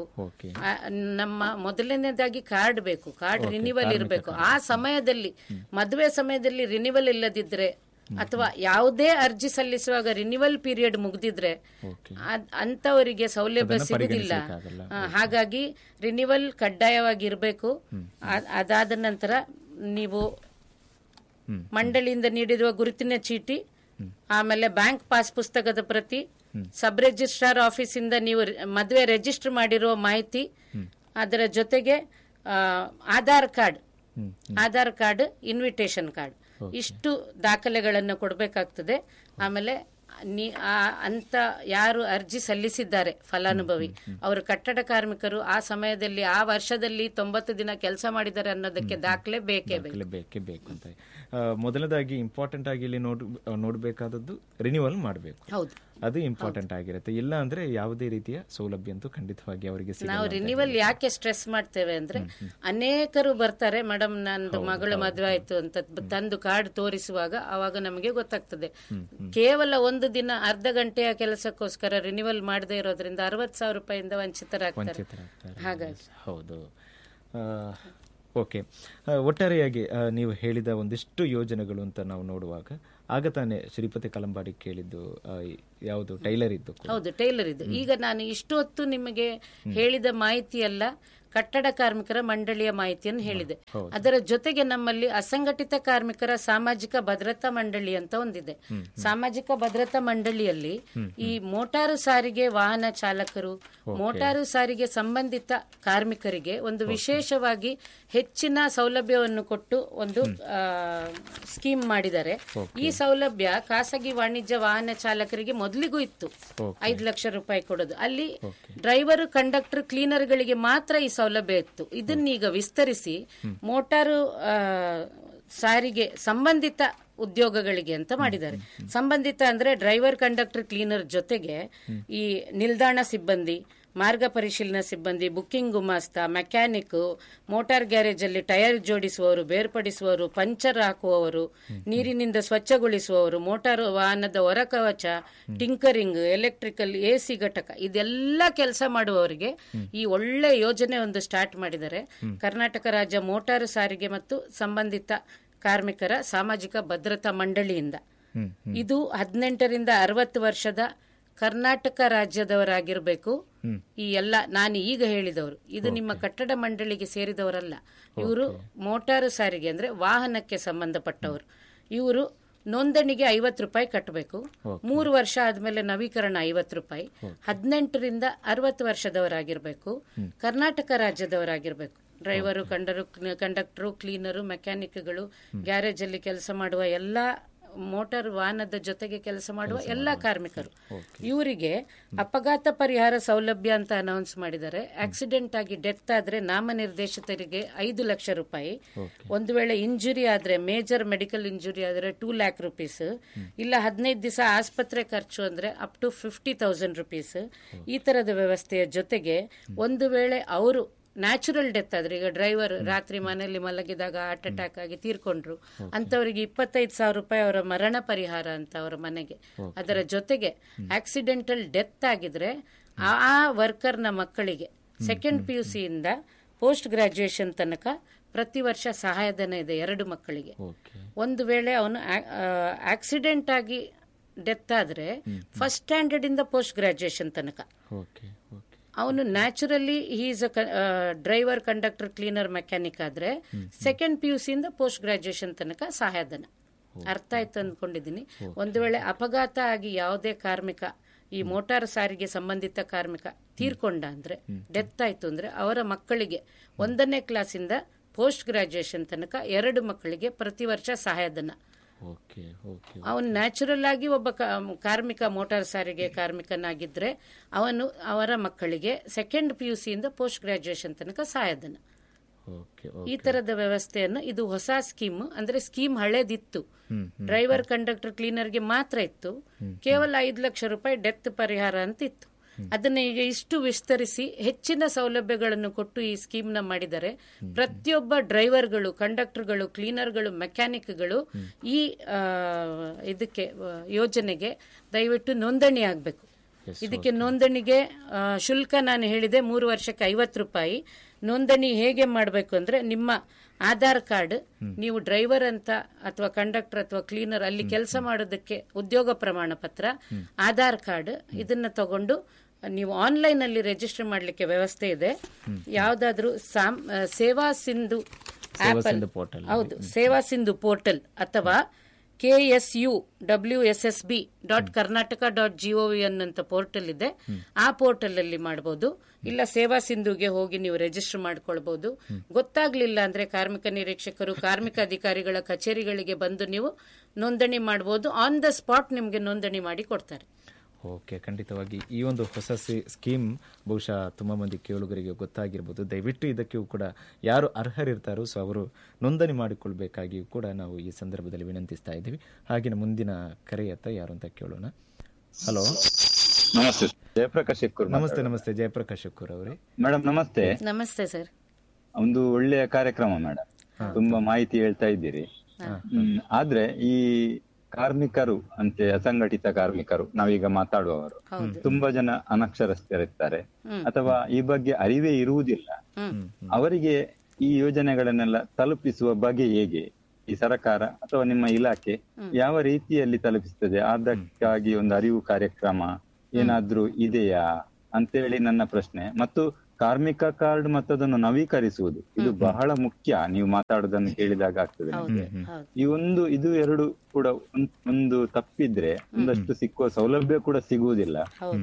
ನಮ್ಮ ಮೊದಲನೇದಾಗಿ ಕಾರ್ಡ್ ಬೇಕು, ಕಾರ್ಡ್ ರಿನಿವಲ್ ಇರಬೇಕು. ಆ ಸಮಯದಲ್ಲಿ ಮದುವೆ ಸಮಯದಲ್ಲಿ ರಿನಿವಲ್ ಇಲ್ಲದಿದ್ರೆ ಅಥವಾ ಯಾವುದೇ ಅರ್ಜಿ ಸಲ್ಲಿಸುವಾಗ ರಿನಿವಲ್ ಪೀರಿಯಡ್ ಮುಗಿದಿದ್ರೆ ಅಂತವರಿಗೆ ಸೌಲಭ್ಯ ಸಿಗುದಿಲ್ಲ. ಹಾಗಾಗಿ ರಿನಿವಲ್ ಕಡ್ಡಾಯವಾಗಿ ಇರಬೇಕು. ಅದಾದ ನಂತರ ನೀವು ಮಂಡಳಿಯಿಂದ ನೀಡಿರುವ ಗುರುತಿನ ಚೀಟಿ, ಆಮೇಲೆ ಬ್ಯಾಂಕ್ ಪಾಸ್ ಪುಸ್ತಕದ ಪ್ರತಿ, ಸಬ್ ರಿಜಿಸ್ಟ್ರಾರ್ ಆಫೀಸಿಂದ ನೀವು ಮದುವೆ ರಿಜಿಸ್ಟರ್ ಮಾಡಿರುವ ಮಾಹಿತಿ, ಅದರ ಜೊತೆಗೆ Aadhaar card, Aadhaar card, invitation card, ಇಷ್ಟು ದಾಖಲೆಗಳನ್ನು ಕೊಡಬೇಕಾಗ್ತದೆ. ಆಮೇಲೆ ಅಂತ ಯಾರು ಅರ್ಜಿ ಸಲ್ಲಿಸಿದ್ದಾರೆ ಫಲಾನುಭವಿ ಅವರು ಕಟ್ಟಡ ಕಾರ್ಮಿಕರು ಆ ಸಮಯದಲ್ಲಿ ಆ ವರ್ಷದಲ್ಲಿ ತೊಂಬತ್ತು ದಿನ ಕೆಲಸ ಮಾಡಿದ್ದಾರೆ ಅನ್ನೋದಕ್ಕೆ ದಾಖಲೆ ಬೇಕೇ ಬೇಕು ಬೇಕೇ ಬೇಕು ಅಂತ. ಮೊದಲನೇದಾಗಿ ಇಂಪಾರ್ಟೆಂಟ್ ಆಗಿ ಇಲ್ಲಿ ನೋಡ್ ನೋಡಬೇಕಾದದ್ದು ರಿನ್ಯೂವಲ್ ಮಾಡಬೇಕು. ಹೌದು, ಅದು ಇಂಪಾರ್ಟೆಂಟ್ ಆಗಿರುತ್ತೆ. ಇಲ್ಲ ಅಂದ್ರೆ ಯಾವುದೇ ರೀತಿಯ ಸೌಲಭ್ಯ ಅಂತೂ ಖಂಡಿತವಾಗಿ ಅವರಿಗೆ ಸಿಗಲ್ಲ. ನಾವು ರಿನ್ಯೂವಲ್ ಯಾಕೆ ಸ್ಟ್ರೆಸ್ ಮಾಡ್ತೇವೆ ಅಂದ್ರೆ ಅನೇಕರು ಬರ್ತಾರೆ, ಮೇಡಮ್ ನಂದು ಮಗಳ ಮದುವೆ ಆಯ್ತು ಅಂತ ತಂದು ಕಾರ್ಡ್ ತೋರಿಸುವಾಗ ಅವಾಗ ನಮಗೆ ಗೊತ್ತಾಗ್ತದೆ ಕೇವಲ ಒಂದು ದಿನ ಅರ್ಧ ಗಂಟೆಯ ಕೆಲಸಕ್ಕೋಸ್ಕರ ರಿನ್ಯೂವಲ್ ಮಾಡದೇ ಇರೋದ್ರಿಂದ ಅರವತ್ತು ಸಾವಿರ ರೂಪಾಯಿಂದ ವಂಚಿತರಾಗ್ತಾರೆ. ಹಾಗಾಗಿ ಹೌದು. ಓಕೆ, ಒಟ್ಟಾರೆಯಾಗಿ ನೀವು ಹೇಳಿದ ಒಂದಿಷ್ಟು ಯೋಜನೆಗಳು ಅಂತ ನಾವು ನೋಡುವಾಗ ಆಗ ತಾನೇ ಶ್ರೀಪತಿ ಕಲಂಬಾಡಿ ಕೇಳಿದ್ದು ಯಾವುದು ಟೈಲರ್ ಇದ್ದು. ಹೌದು, ಟೈಲರ್ ಇದ್ದು. ಈಗ ನಾನು ಇಷ್ಟು ಹೊತ್ತು ನಿಮಗೆ ಹೇಳಿದ ಮಾಹಿತಿ ಎಲ್ಲ ಕಟ್ಟಡ ಕಾರ್ಮಿಕರ ಮಂಡಳಿಯ ಮಾಹಿತಿಯನ್ನು ಹೇಳಿದೆ. ಅದರ ಜೊತೆಗೆ ನಮ್ಮಲ್ಲಿ ಅಸಂಘಟಿತ ಕಾರ್ಮಿಕರ ಸಾಮಾಜಿಕ ಭದ್ರತಾ ಮಂಡಳಿ ಅಂತ ಒಂದಿದೆ. ಸಾಮಾಜಿಕ ಭದ್ರತಾ ಮಂಡಳಿಯಲ್ಲಿ ಈ ಮೋಟಾರು ಸಾರಿಗೆ ವಾಹನ ಚಾಲಕರು, ಮೋಟಾರು ಸಾರಿಗೆ ಸಂಬಂಧಿತ ಕಾರ್ಮಿಕರಿಗೆ ಒಂದು ವಿಶೇಷವಾಗಿ ಹೆಚ್ಚಿನ ಸೌಲಭ್ಯವನ್ನು ಕೊಟ್ಟು ಒಂದು ಸ್ಕೀಮ್ ಮಾಡಿದ್ದಾರೆ. ಈ ಸೌಲಭ್ಯ ಖಾಸಗಿ ವಾಣಿಜ್ಯ ವಾಹನ ಚಾಲಕರಿಗೆ ಮೊದಲಿಗೂ ಇತ್ತು, ಐದು ಲಕ್ಷ ರೂಪಾಯಿ ಕೊಡೋದು. ಅಲ್ಲಿ ಡ್ರೈವರ್, ಕಂಡಕ್ಟರ್, ಕ್ಲೀನರ್ಗಳಿಗೆ ಮಾತ್ರ ಈ ಸೌಲಭ್ಯ ಇತ್ತು. ಇದನ್ನೀಗ ವಿಸ್ತರಿಸಿ ಮೋಟಾರು ಸಾರಿಗೆ ಸಂಬಂಧಿತ ಉದ್ಯೋಗಗಳಿಗೆ ಅಂತ ಮಾಡಿದ್ದಾರೆ. ಸಂಬಂಧಿತ ಅಂದ್ರೆ ಡ್ರೈವರ್, ಕಂಡಕ್ಟರ್, ಕ್ಲೀನರ್ ಜೊತೆಗೆ ಈ ನಿಲ್ದಾಣ ಸಿಬ್ಬಂದಿ, ಮಾರ್ಗ ಪರಿಶೀಲನಾ ಸಿಬ್ಬಂದಿ, ಬುಕ್ಕಿಂಗ್ ಗುಮಾಸ್ತ, ಮೆಕ್ಯಾನಿಕ್, ಮೋಟಾರ್ ಗ್ಯಾರೇಜ್ ಅಲ್ಲಿ ಟೈರ್ ಜೋಡಿಸುವವರು, ಬೇರ್ಪಡಿಸುವವರು, ಪಂಚರ್ ಹಾಕುವವರು, ನೀರಿನಿಂದ ಸ್ವಚ್ಛಗೊಳಿಸುವವರು, ಮೋಟಾರ್ ವಾಹನದ ಹೊರಕವಚ, ಟಿಂಕರಿಂಗ್, ಎಲೆಕ್ಟ್ರಿಕಲ್, ಎಸಿ ಘಟಕ, ಇದೆಲ್ಲ ಕೆಲಸ ಮಾಡುವವರಿಗೆ ಈ ಒಳ್ಳೆ ಯೋಜನೆ ಒಂದು ಸ್ಟಾರ್ಟ್ ಮಾಡಿದ್ದಾರೆ. ಕರ್ನಾಟಕ ರಾಜ್ಯ ಮೋಟಾರು ಸಾರಿಗೆ ಮತ್ತು ಸಂಬಂಧಿತ ಕಾರ್ಮಿಕರ ಸಾಮಾಜಿಕ ಭದ್ರತಾ ಮಂಡಳಿಯಿಂದ. ಇದು ಹದಿನೆಂಟರಿಂದ ಅರವತ್ತು ವರ್ಷದ ಕರ್ನಾಟಕ ರಾಜ್ಯದವರಾಗಿರ್ಬೇಕು. ಈ ಎಲ್ಲ ನಾನು ಈಗ ಹೇಳಿದವರು ಇದು ನಿಮ್ಮ ಕಟ್ಟಡ ಮಂಡಳಿಗೆ ಸೇರಿದವರಲ್ಲ. ಇವರು ಮೋಟಾರು ಸಾರಿಗೆ ಅಂದ್ರೆ ವಾಹನಕ್ಕೆ ಸಂಬಂಧಪಟ್ಟವರು. ಇವರು ನೋಂದಣಿಗೆ ಐವತ್ತು ರೂಪಾಯಿ ಕಟ್ಟಬೇಕು. ಮೂರು ವರ್ಷ ಆದ್ಮೇಲೆ ನವೀಕರಣ ಐವತ್ತು ರೂಪಾಯಿ. ಹದಿನೆಂಟರಿಂದ ಅರವತ್ತು ವರ್ಷದವರಾಗಿರ್ಬೇಕು. ಕರ್ನಾಟಕ ರಾಜ್ಯದವರಾಗಿರ್ಬೇಕು. ಡ್ರೈವರು, ಕಂಡರು ಕಂಡಕ್ಟರು, ಕ್ಲೀನರು, ಮೆಕ್ಯಾನಿಕ್ಗಳು, ಗ್ಯಾರೇಜ್ ಅಲ್ಲಿ ಕೆಲಸ ಮಾಡುವ ಎಲ್ಲಾ, ಮೋಟಾರ್ ವಾಹನದ ಜೊತೆಗೆ ಕೆಲಸ ಮಾಡುವ ಎಲ್ಲ ಕಾರ್ಮಿಕರು, ಇವರಿಗೆ ಅಪಘಾತ ಪರಿಹಾರ ಸೌಲಭ್ಯ ಅಂತ ಅನೌನ್ಸ್ ಮಾಡಿದ್ದಾರೆ. ಆಕ್ಸಿಡೆಂಟ್ ಆಗಿ ಡೆತ್ ಆದ್ರೆ ನಾಮನಿರ್ದೇಶಿತರಿಗೆ ಐದು ಲಕ್ಷ ರೂಪಾಯಿ. ಒಂದು ವೇಳೆ ಇಂಜುರಿ ಆದ್ರೆ, ಮೇಜರ್ ಮೆಡಿಕಲ್ ಇಂಜುರಿ ಆದ್ರೆ ಟೂ ಲ್ಯಾಕ್ ರುಪೀಸ್. ಇಲ್ಲ ಹದಿನೈದು ದಿವಸ ಆಸ್ಪತ್ರೆ ಖರ್ಚು ಅಂದ್ರೆ up to fifty thousand rupees. ಈ ತರದ ವ್ಯವಸ್ಥೆಯ ಜೊತೆಗೆ ಒಂದು ವೇಳೆ ಅವರು ನ್ಯಾಚುರಲ್ ಡೆತ್ ಆದ್ರೆ, ಈಗ ಡ್ರೈವರ್ ರಾತ್ರಿ ಮನೆಯಲ್ಲಿ ಮಲಗಿದಾಗ ಹಾರ್ಟ್ ಅಟ್ಯಾಕ್ ಆಗಿ ತೀರ್ಕೊಂಡ್ರು, ಅಂತವರಿಗೆ ಇಪ್ಪತ್ತೈದು ಸಾವಿರ ರೂಪಾಯಿ ಅವರ ಮರಣ ಪರಿಹಾರ ಅಂತ ಅವರ ಮನೆಗೆ. ಅದರ ಜೊತೆಗೆ ಆಕ್ಸಿಡೆಂಟಲ್ ಡೆತ್ ಆಗಿದ್ರೆ ಆ ವರ್ಕರ್ನ ಮಕ್ಕಳಿಗೆ second P U ಸಿಯಿಂದ post graduation ತನಕ ಪ್ರತಿ ವರ್ಷ ಸಹಾಯಧನ ಇದೆ ಎರಡು ಮಕ್ಕಳಿಗೆ. ಒಂದು ವೇಳೆ ಅವನು ಆಕ್ಸಿಡೆಂಟ್ ಆಗಿ ಡೆತ್ ಆದ್ರೆ ಫಸ್ಟ್ ಸ್ಟ್ಯಾಂಡರ್ಡ್ ಇಂದ ಪೋಸ್ಟ್ ಗ್ರಾಜುಯೇಷನ್ ತನಕ. ಅವನು naturally is a driver, conductor, cleaner, mechanic ಆದ್ರೆ second P U ಸಿಯಿಂದ post graduation ತನಕ ಸಹಾಯಧನ. ಅರ್ಥ ಆಯ್ತು ಅಂದ್ಕೊಂಡಿದ್ದೀನಿ. ಒಂದು ವೇಳೆ ಅಪಘಾತ ಆಗಿ ಯಾವುದೇ ಕಾರ್ಮಿಕ, ಈ ಮೋಟಾರ್ ಸಾರಿಗೆ ಸಂಬಂಧಿತ ಕಾರ್ಮಿಕ ತೀರ್ಕೊಂಡ ಅಂದ್ರೆ, ಡೆತ್ ಆಯ್ತು ಅಂದ್ರೆ ಅವರ ಮಕ್ಕಳಿಗೆ ಒಂದನೇ ಕ್ಲಾಸಿಂದ ಪೋಸ್ಟ್ ಗ್ರಾಜುಯೇಷನ್ ತನಕ ಎರಡು ಮಕ್ಕಳಿಗೆ ಪ್ರತಿ ವರ್ಷ ಸಹಾಯಧನ. ಅವನು ನ್ಯಾಚುರಲ್ ಆಗಿ ಒಬ್ಬ ಕಾರ್ಮಿಕ, ಮೋಟಾರ್ ಸಾರಿಗೆ ಕಾರ್ಮಿಕನಾಗಿದ್ರೆ ಅವನು ಅವರ ಮಕ್ಕಳಿಗೆ second P U ಸಿಯಿಂದ post graduation ತನಕ ಸಹಾಯಧನ. ಈ ತರದ ವ್ಯವಸ್ಥೆಯನ್ನು, ಇದು ಹೊಸ ಸ್ಕೀಮ್ ಅಂದ್ರೆ ಸ್ಕೀಮ್ ಹಳೇದಿತ್ತು, ಡ್ರೈವರ್, ಕಂಡಕ್ಟರ್, ಕ್ಲೀನರ್ಗೆ ಮಾತ್ರ ಇತ್ತು. ಕೇವಲ ಐದು ಲಕ್ಷ ರೂಪಾಯಿ ಡೆತ್ ಪರಿಹಾರ ಅಂತ ಇತ್ತು. ಅದನ್ನ ಈಗ ಇಷ್ಟು ವಿಸ್ತರಿಸಿ ಹೆಚ್ಚಿನ ಸೌಲಭ್ಯಗಳನ್ನು ಕೊಟ್ಟು ಈ ಸ್ಕೀಮ್ ನ ಮಾಡಿದರೆ ಪ್ರತಿಯೊಬ್ಬ ಡ್ರೈವರ್ಗಳು, ಕಂಡಕ್ಟರ್ಗಳು, ಕ್ಲೀನರ್ಗಳು, ಮೆಕ್ಯಾನಿಕ್ಗಳು ಈ ಇದಕ್ಕೆ ಯೋಜನೆಗೆ ದಯವಿಟ್ಟು ನೋಂದಣಿ ಆಗಬೇಕು. ಇದಕ್ಕೆ ನೋಂದಣಿಗೆ ಶುಲ್ಕ ನಾನು ಹೇಳಿದೆ, ಮೂರು ವರ್ಷಕ್ಕೆ ಐವತ್ತು ರೂಪಾಯಿ. ನೋಂದಣಿ ಹೇಗೆ ಮಾಡಬೇಕು ಅಂದ್ರೆ, ನಿಮ್ಮ ಆಧಾರ್ ಕಾರ್ಡ್, ನೀವು ಡ್ರೈವರ್ ಅಂತ ಅಥವಾ ಕಂಡಕ್ಟರ್ ಅಥವಾ ಕ್ಲೀನರ್ ಅಲ್ಲಿ ಕೆಲಸ ಮಾಡೋದಕ್ಕೆ ಉದ್ಯೋಗ ಪ್ರಮಾಣ ಪತ್ರ, ಆಧಾರ್ ಕಾರ್ಡ್, ಇದನ್ನ ತಗೊಂಡು ನೀವು ಆನ್ಲೈನ್ ಅಲ್ಲಿ ರಿಜಿಸ್ಟರ್ ಮಾಡ್ಲಿಕ್ಕೆ ವ್ಯವಸ್ಥೆ ಇದೆ. ಯಾವ್ದಾದ್ರು ಸೇವಾ ಸಿಂಧು ಆಪ್, ಹೌದು, ಸೇವಾ ಸಿಂಧು ಪೋರ್ಟಲ್ ಅಥವಾ K S you W S S B dot Karnataka dot gov ಅನ್ನಂತ portal ಇದೆ. ಆ ಪೋರ್ಟಲ್ ಅಲ್ಲಿ ಮಾಡಬಹುದು. ಇಲ್ಲ ಸೇವಾ ಸಿಂಧುಗೆ ಹೋಗಿ ನೀವು ರಿಜಿಸ್ಟರ್ ಮಾಡ್ಕೊಳ್ಬಹುದು. ಗೊತ್ತಾಗ್ಲಿಲ್ಲ ಅಂದ್ರೆ ಕಾರ್ಮಿಕ ನಿರೀಕ್ಷಕರು, ಕಾರ್ಮಿಕ ಅಧಿಕಾರಿಗಳ ಕಚೇರಿಗಳಿಗೆ ಬಂದು ನೀವು ನೋಂದಣಿ ಮಾಡಬಹುದು. ಆನ್ ದ ಸ್ಪಾಟ್ ನಿಮ್ಗೆ ನೋಂದಣಿ ಮಾಡಿ ಕೊಡ್ತಾರೆ. ಓಕೆ, ಖಂಡಿತವಾಗಿ ಈ ಒಂದು ಹೊಸ ಸ್ಕೀಮ್ ಬಹುಶಃ ತುಂಬಾ ಮಂದಿ ಕೇಳುಗರಿಗೆ ಗೊತ್ತಾಗಿರ್ಬೋದು. ದಯವಿಟ್ಟು ಇದಕ್ಕೂ ಕೂಡ ಯಾರು ಅರ್ಹರಿರ್ತಾರೋ ಸೊ ಅವರು ನೋಂದಣಿ ಮಾಡಿಕೊಳ್ಬೇಕಾಗಿಯೂ ಕೂಡ ನಾವು ಈ ಸಂದರ್ಭದಲ್ಲಿ ವಿನಂತಿಸ್ತಾ ಇದ್ದೀವಿ. ಹಾಗೆ ಮುಂದಿನ ಕರೆಯತ್ತ ಯಾರು ಅಂತ ಕೇಳೋಣ. ಹಲೋ, ನಮಸ್ತೆ. ಜಯಪ್ರಕಾಶ್ ಶೆಕ್ಕೂರ್. ನಮಸ್ತೆ. ನಮಸ್ತೆ ಜಯಪ್ರಕಾಶ್ ಶೆಕ್ಕೂರ್ ಅವರೇ. ಮೇಡಮ್ ನಮಸ್ತೆ. ನಮಸ್ತೆ ಸರ್. ಒಂದು ಒಳ್ಳೆಯ ಕಾರ್ಯಕ್ರಮ ಮೇಡಮ್, ತುಂಬಾ ಮಾಹಿತಿ ಹೇಳ್ತಾ ಇದ್ದೀರಿ. ಆದ್ರೆ ಈ ಕಾರ್ಮಿಕರು ಅಂತೆ ಅಸಂಘಟಿತ ಕಾರ್ಮಿಕರು ನಾವೀಗ ಮಾತಾಡುವವರು ತುಂಬಾ ಜನ ಅನಕ್ಷರಸ್ಥರಿರ್ತಾರೆ ಅಥವಾ ಈ ಬಗ್ಗೆ ಅರಿವೇ ಇರುವುದಿಲ್ಲ. ಅವರಿಗೆ ಈ ಯೋಜನೆಗಳನ್ನೆಲ್ಲ ತಲುಪಿಸುವ ಬಗೆ ಹೇಗೆ? ಈ ಸರ್ಕಾರ ಅಥವಾ ನಿಮ್ಮ ಇಲಾಖೆ ಯಾವ ರೀತಿಯಲ್ಲಿ ತಲುಪಿಸ್ತದೆ? ಅದಕ್ಕಾಗಿ ಒಂದು ಅರಿವು ಕಾರ್ಯಕ್ರಮ ಏನಾದ್ರೂ ಇದೆಯಾ ಅಂತೇಳಿ ನನ್ನ ಪ್ರಶ್ನೆ. ಮತ್ತು ಕಾರ್ಮಿಕ ಕಾರ್ಡ್ ಮತ್ತು ಅದನ್ನು ನವೀಕರಿಸುವುದು ಇದು ಬಹಳ ಮುಖ್ಯ. ನೀವು ಮಾತಾಡೋದನ್ನು ಕೇಳಿದಾಗ ಆಗ್ತದೆ ನಮಗೆ ಈ ಒಂದು ಇದು ಎರಡು ಕೂಡ ಒಂದು ತಪ್ಪಿದ್ರೆ ಒಂದಷ್ಟು ಸಿಕ್ಕುವ ಸೌಲಭ್ಯ ಕೂಡ ಸಿಗುವುದಿಲ್ಲ.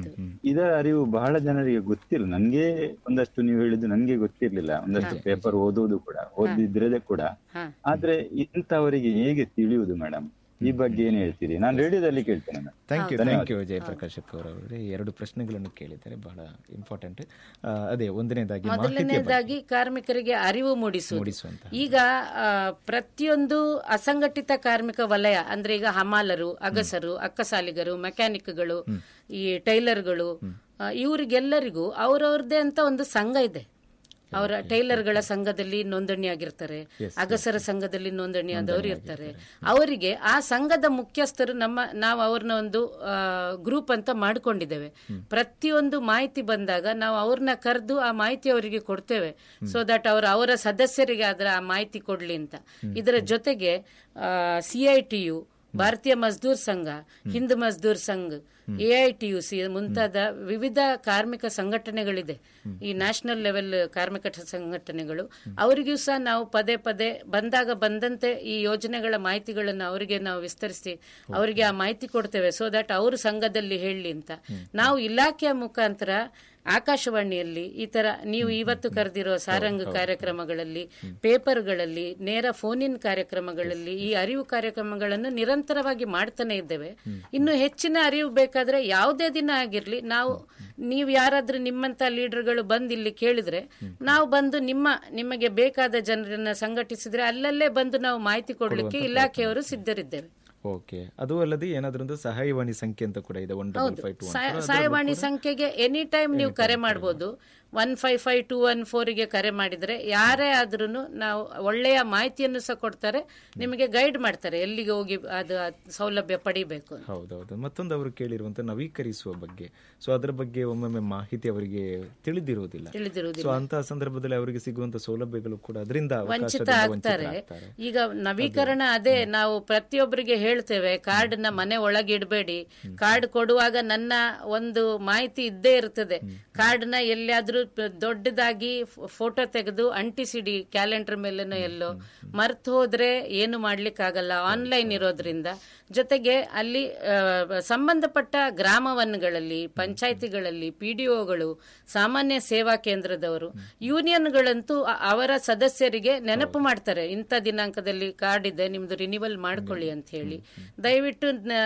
ಇದರ ಅರಿವು ಬಹಳ ಜನರಿಗೆ ಗೊತ್ತಿಲ್ಲ. ನನ್ಗೆ ಒಂದಷ್ಟು ನೀವು ಹೇಳಿದ್ದು ನನ್ಗೆ ಗೊತ್ತಿರ್ಲಿಲ್ಲ. ಒಂದಷ್ಟು ಪೇಪರ್ ಓದುವುದು ಕೂಡ ಓದಿದ್ರೆ ಕೂಡ. ಆದ್ರೆ ಇಂಥವರಿಗೆ ಹೇಗೆ ತಿಳಿಯುವುದು ಮೇಡಮ್? ಈ ಬಗ್ಗೆ ಏನ್ ಹೇಳ್ತೀರಿ? ನಾನು ರೇಡಿಯೋದಲ್ಲಿ ಕೇಳ್ತೇನೆ. Thank you thank you Jayaprakash ಅವರವರೇ. ಎರಡು ಪ್ರಶ್ನೆಗಳನ್ನು ಕೇಳಿದ್ದಾರೆ, ಬಹಳ ಇಂಪಾರ್ಟೆಂಟ್. ಅದೇ ಒಂದನೇದಾಗಿ ಮೊದಲನೇದಾಗಿ ಕಾರ್ಮಿಕರಿಗೆ ಅರಿವು ಮೂಡಿಸುವಂತ. ಈಗ ಪ್ರತಿಯೊಂದು ಅಸಂಘಟಿತ ಕಾರ್ಮಿಕ ವಲಯ ಅಂದ್ರೆ ಈಗ ಹಮಾಲರು, ಅಗಸರು, ಅಕ್ಕಸಾಲಿಗರು, ಮೆಕ್ಯಾನಿಕ್ಗಳು, ಈ ಟೈಲರ್ಗಳು, ಇವರಿಗೆಲ್ಲರಿಗೂ ಅವರವ್ರದೇ ಅಂತ ಒಂದು ಸಂಘ ಇದೆ. ಅವರ ಟೈಲರ್ಗಳ ಸಂಘದಲ್ಲಿ ನೋಂದಣಿ ಆಗಿರ್ತಾರೆ, ಅಗಸರ ಸಂಘದಲ್ಲಿ ನೋಂದಣಿ ಆದವರು ಇರ್ತಾರೆ. ಅವರಿಗೆ ಆ ಸಂಘದ ಮುಖ್ಯಸ್ಥರು ನಮ್ಮ ನಾವು ಅವ್ರನ್ನ ಒಂದು ಗ್ರೂಪ್ ಅಂತ ಮಾಡ್ಕೊಂಡಿದ್ದೇವೆ. ಪ್ರತಿಯೊಂದು ಮಾಹಿತಿ ಬಂದಾಗ ನಾವು ಅವ್ರನ್ನ ಕರೆದು ಆ ಮಾಹಿತಿ ಅವರಿಗೆ ಕೊಡ್ತೇವೆ, ಸೊ ದಟ್ ಅವರ ಅವರ ಸದಸ್ಯರಿಗೆ ಅದರ ಆ ಮಾಹಿತಿ ಕೊಡ್ಲಿ ಅಂತ. ಇದರ ಜೊತೆಗೆ ಸಿಐಟಿಯು, ಭಾರತೀಯ ಮಜ್ದೂರ್ ಸಂಘ, ಹಿಂದ್ ಮಜ್ದೂರ್ ಸಂಘ, ಎಐಟಿಯುಸಿ ಮುಂತಾದ ವಿವಿಧ ಕಾರ್ಮಿಕ ಸಂಘಟನೆಗಳಿದೆ. ಈ ನ್ಯಾಷನಲ್ ಲೆವೆಲ್ ಕಾರ್ಮಿಕ ಸಂಘಟನೆಗಳು, ಅವರಿಗೂ ಸಹ ನಾವು ಪದೇ ಪದೇ ಬಂದಾಗ ಬಂದಂತೆ ಈ ಯೋಜನೆಗಳ ಮಾಹಿತಿಗಳನ್ನು ಅವರಿಗೆ ನಾವು ವಿಸ್ತರಿಸಿ ಅವರಿಗೆ ಆ ಮಾಹಿತಿ ಕೊಡ್ತೇವೆ, ಸೊ ದಟ್ ಅವರು ಸಂಘದಲ್ಲಿ ಹೇಳಲಿ ಅಂತ. ನಾವು ಇಲಾಖೆಯ ಮುಖಾಂತರ ಆಕಾಶವಾಣಿಯಲ್ಲಿ ಈ ತರ ನೀವು ಇವತ್ತು ಕರೆದಿರೋ ಸಾರಂಗ್ ಕಾರ್ಯಕ್ರಮಗಳಲ್ಲಿ, ಪೇಪರ್ಗಳಲ್ಲಿ, ನೇರ ಫೋನ್ ಇನ್ ಕಾರ್ಯಕ್ರಮಗಳಲ್ಲಿ ಈ ಅರಿವು ಕಾರ್ಯಕ್ರಮಗಳನ್ನು ನಿರಂತರವಾಗಿ ಮಾಡ್ತಾನೆ ಇದ್ದೇವೆ. ಇನ್ನು ಹೆಚ್ಚಿನ ಅರಿವು ಬೇಕಾದ್ರೆ ಯಾವುದೇ ದಿನ ಆಗಿರ್ಲಿ, ನಾವು ನೀವು ಯಾರಾದ್ರೂ ನಿಮ್ಮಂತ ಲೀಡರ್ಗಳು ಬಂದು ಇಲ್ಲಿ ಕೇಳಿದ್ರೆ ನಾವು ಬಂದು ನಿಮ್ಮ ನಿಮಗೆ ಬೇಕಾದ ಜನರನ್ನ ಸಂಘಟಿಸಿದ್ರೆ ಅಲ್ಲಲ್ಲೇ ಬಂದು ನಾವು ಮಾಹಿತಿ ಕೊಡ್ಲಿಕ್ಕೆ ಇಲಾಖೆಯವರು ಸಿದ್ಧರಿದ್ದೇವೆ. ಓಕೆ. ಅದು ಅಲ್ಲದೆ ಏನಾದ್ರೂ ಸಹಾಯವಾಣಿ ಸಂಖ್ಯೆ ಅಂತ ಕೂಡ ಇದೆ. ಸಹಾಯವಾಣಿ ಸಂಖ್ಯೆಗೆ ಎನಿ ಟೈಮ್ ನೀವು ಕರೆ ಮಾಡಬಹುದು. One five five two one ಫೋರ್ಗೆ ಕರೆ ಮಾಡಿದ್ರೆ ಯಾರೇ ಆದ್ರೂ ನಾವು ಒಳ್ಳೆಯ ಮಾಹಿತಿಯನ್ನು ಸಹ ಕೊಡ್ತಾರೆ, ನಿಮಗೆ ಗೈಡ್ ಮಾಡ್ತಾರೆ ಎಲ್ಲಿಗೆ ಹೋಗಿ ಅದು ಸೌಲಭ್ಯ ಪಡಿಬೇಕು. ಹೌದೌದು. ಮತ್ತೊಂದು ಅವರು ಕೇಳಿರುವಂತ ನವೀಕರಿಸುವ ಬಗ್ಗೆ, ಸೊ ಅದರ ಬಗ್ಗೆ ಒಮ್ಮೊಮ್ಮೆ ಮಾಹಿತಿ ಅವರಿಗೆ ತಿಳಿದಿರುವುದಿಲ್ಲ. ತಿಳಿದಿರುವುದಿಲ್ಲ. ಸೊ ಅಂತಹ ಸಂದರ್ಭದಲ್ಲಿ ಅವರಿಗೆ ಸಿಗುವಂತ ಸೌಲಭ್ಯಗಳು ಕೂಡ ಅದರಿಂದ ವಂಚಿತ ಆಗ್ತಾರೆ. ಈಗ ನವೀಕರಣ ಅದೇ ನಾವು ಪ್ರತಿಯೊಬ್ಬರಿಗೆ ಹೇಳ್ತೇವೆ, ಕಾರ್ಡ್ ನ ಮನೆ ಒಳಗೆ ಇಡಬೇಡಿ. ಕಾರ್ಡ್ ಕೊಡುವಾಗ ನನ್ನ ಒಂದು ಮಾಹಿತಿ ಇದ್ದೇ ಇರ್ತದೆ. ಕಾರ್ಡ್ ನ ಎಲ್ಲಿಯಾದ್ರೂ ದೊಡ್ಡದಾಗಿ ಫೋಟೋ ತೆಗೆದು ಅಂಟಿಸಿಡಿ ಕ್ಯಾಲೆಂಡರ್ ಮೇಲೆನೋ ಎಲ್ಲೋ, ಮರ್ತು ಹೋದ್ರೆ ಏನು ಮಾಡ್ಲಿಕ್ಕೆ ಆಗಲ್ಲ, ಆನ್ಲೈನ್ ಇರೋದ್ರಿಂದ. ಜೊತೆಗೆ ಅಲ್ಲಿ ಸಂಬಂಧಪಟ್ಟ ಗ್ರಾಮವನ್ಗಳಲ್ಲಿ, ಪಂಚಾಯಿತಿಗಳಲ್ಲಿ, ಪಿಡಿಒಗಳು, ಸಾಮಾನ್ಯ ಸೇವಾ ಕೇಂದ್ರದವರು, ಯೂನಿಯನ್ಗಳಂತೂ ಅವರ ಸದಸ್ಯರಿಗೆ ನೆನಪು ಮಾಡ್ತಾರೆ, ಇಂಥ ದಿನಾಂಕದಲ್ಲಿ ಕಾರ್ಡ್ ಇದೆ ನಿಮ್ದು ರಿನಿವಲ್ ಮಾಡ್ಕೊಳ್ಳಿ ಅಂತ ಹೇಳಿ. ದಯವಿಟ್ಟು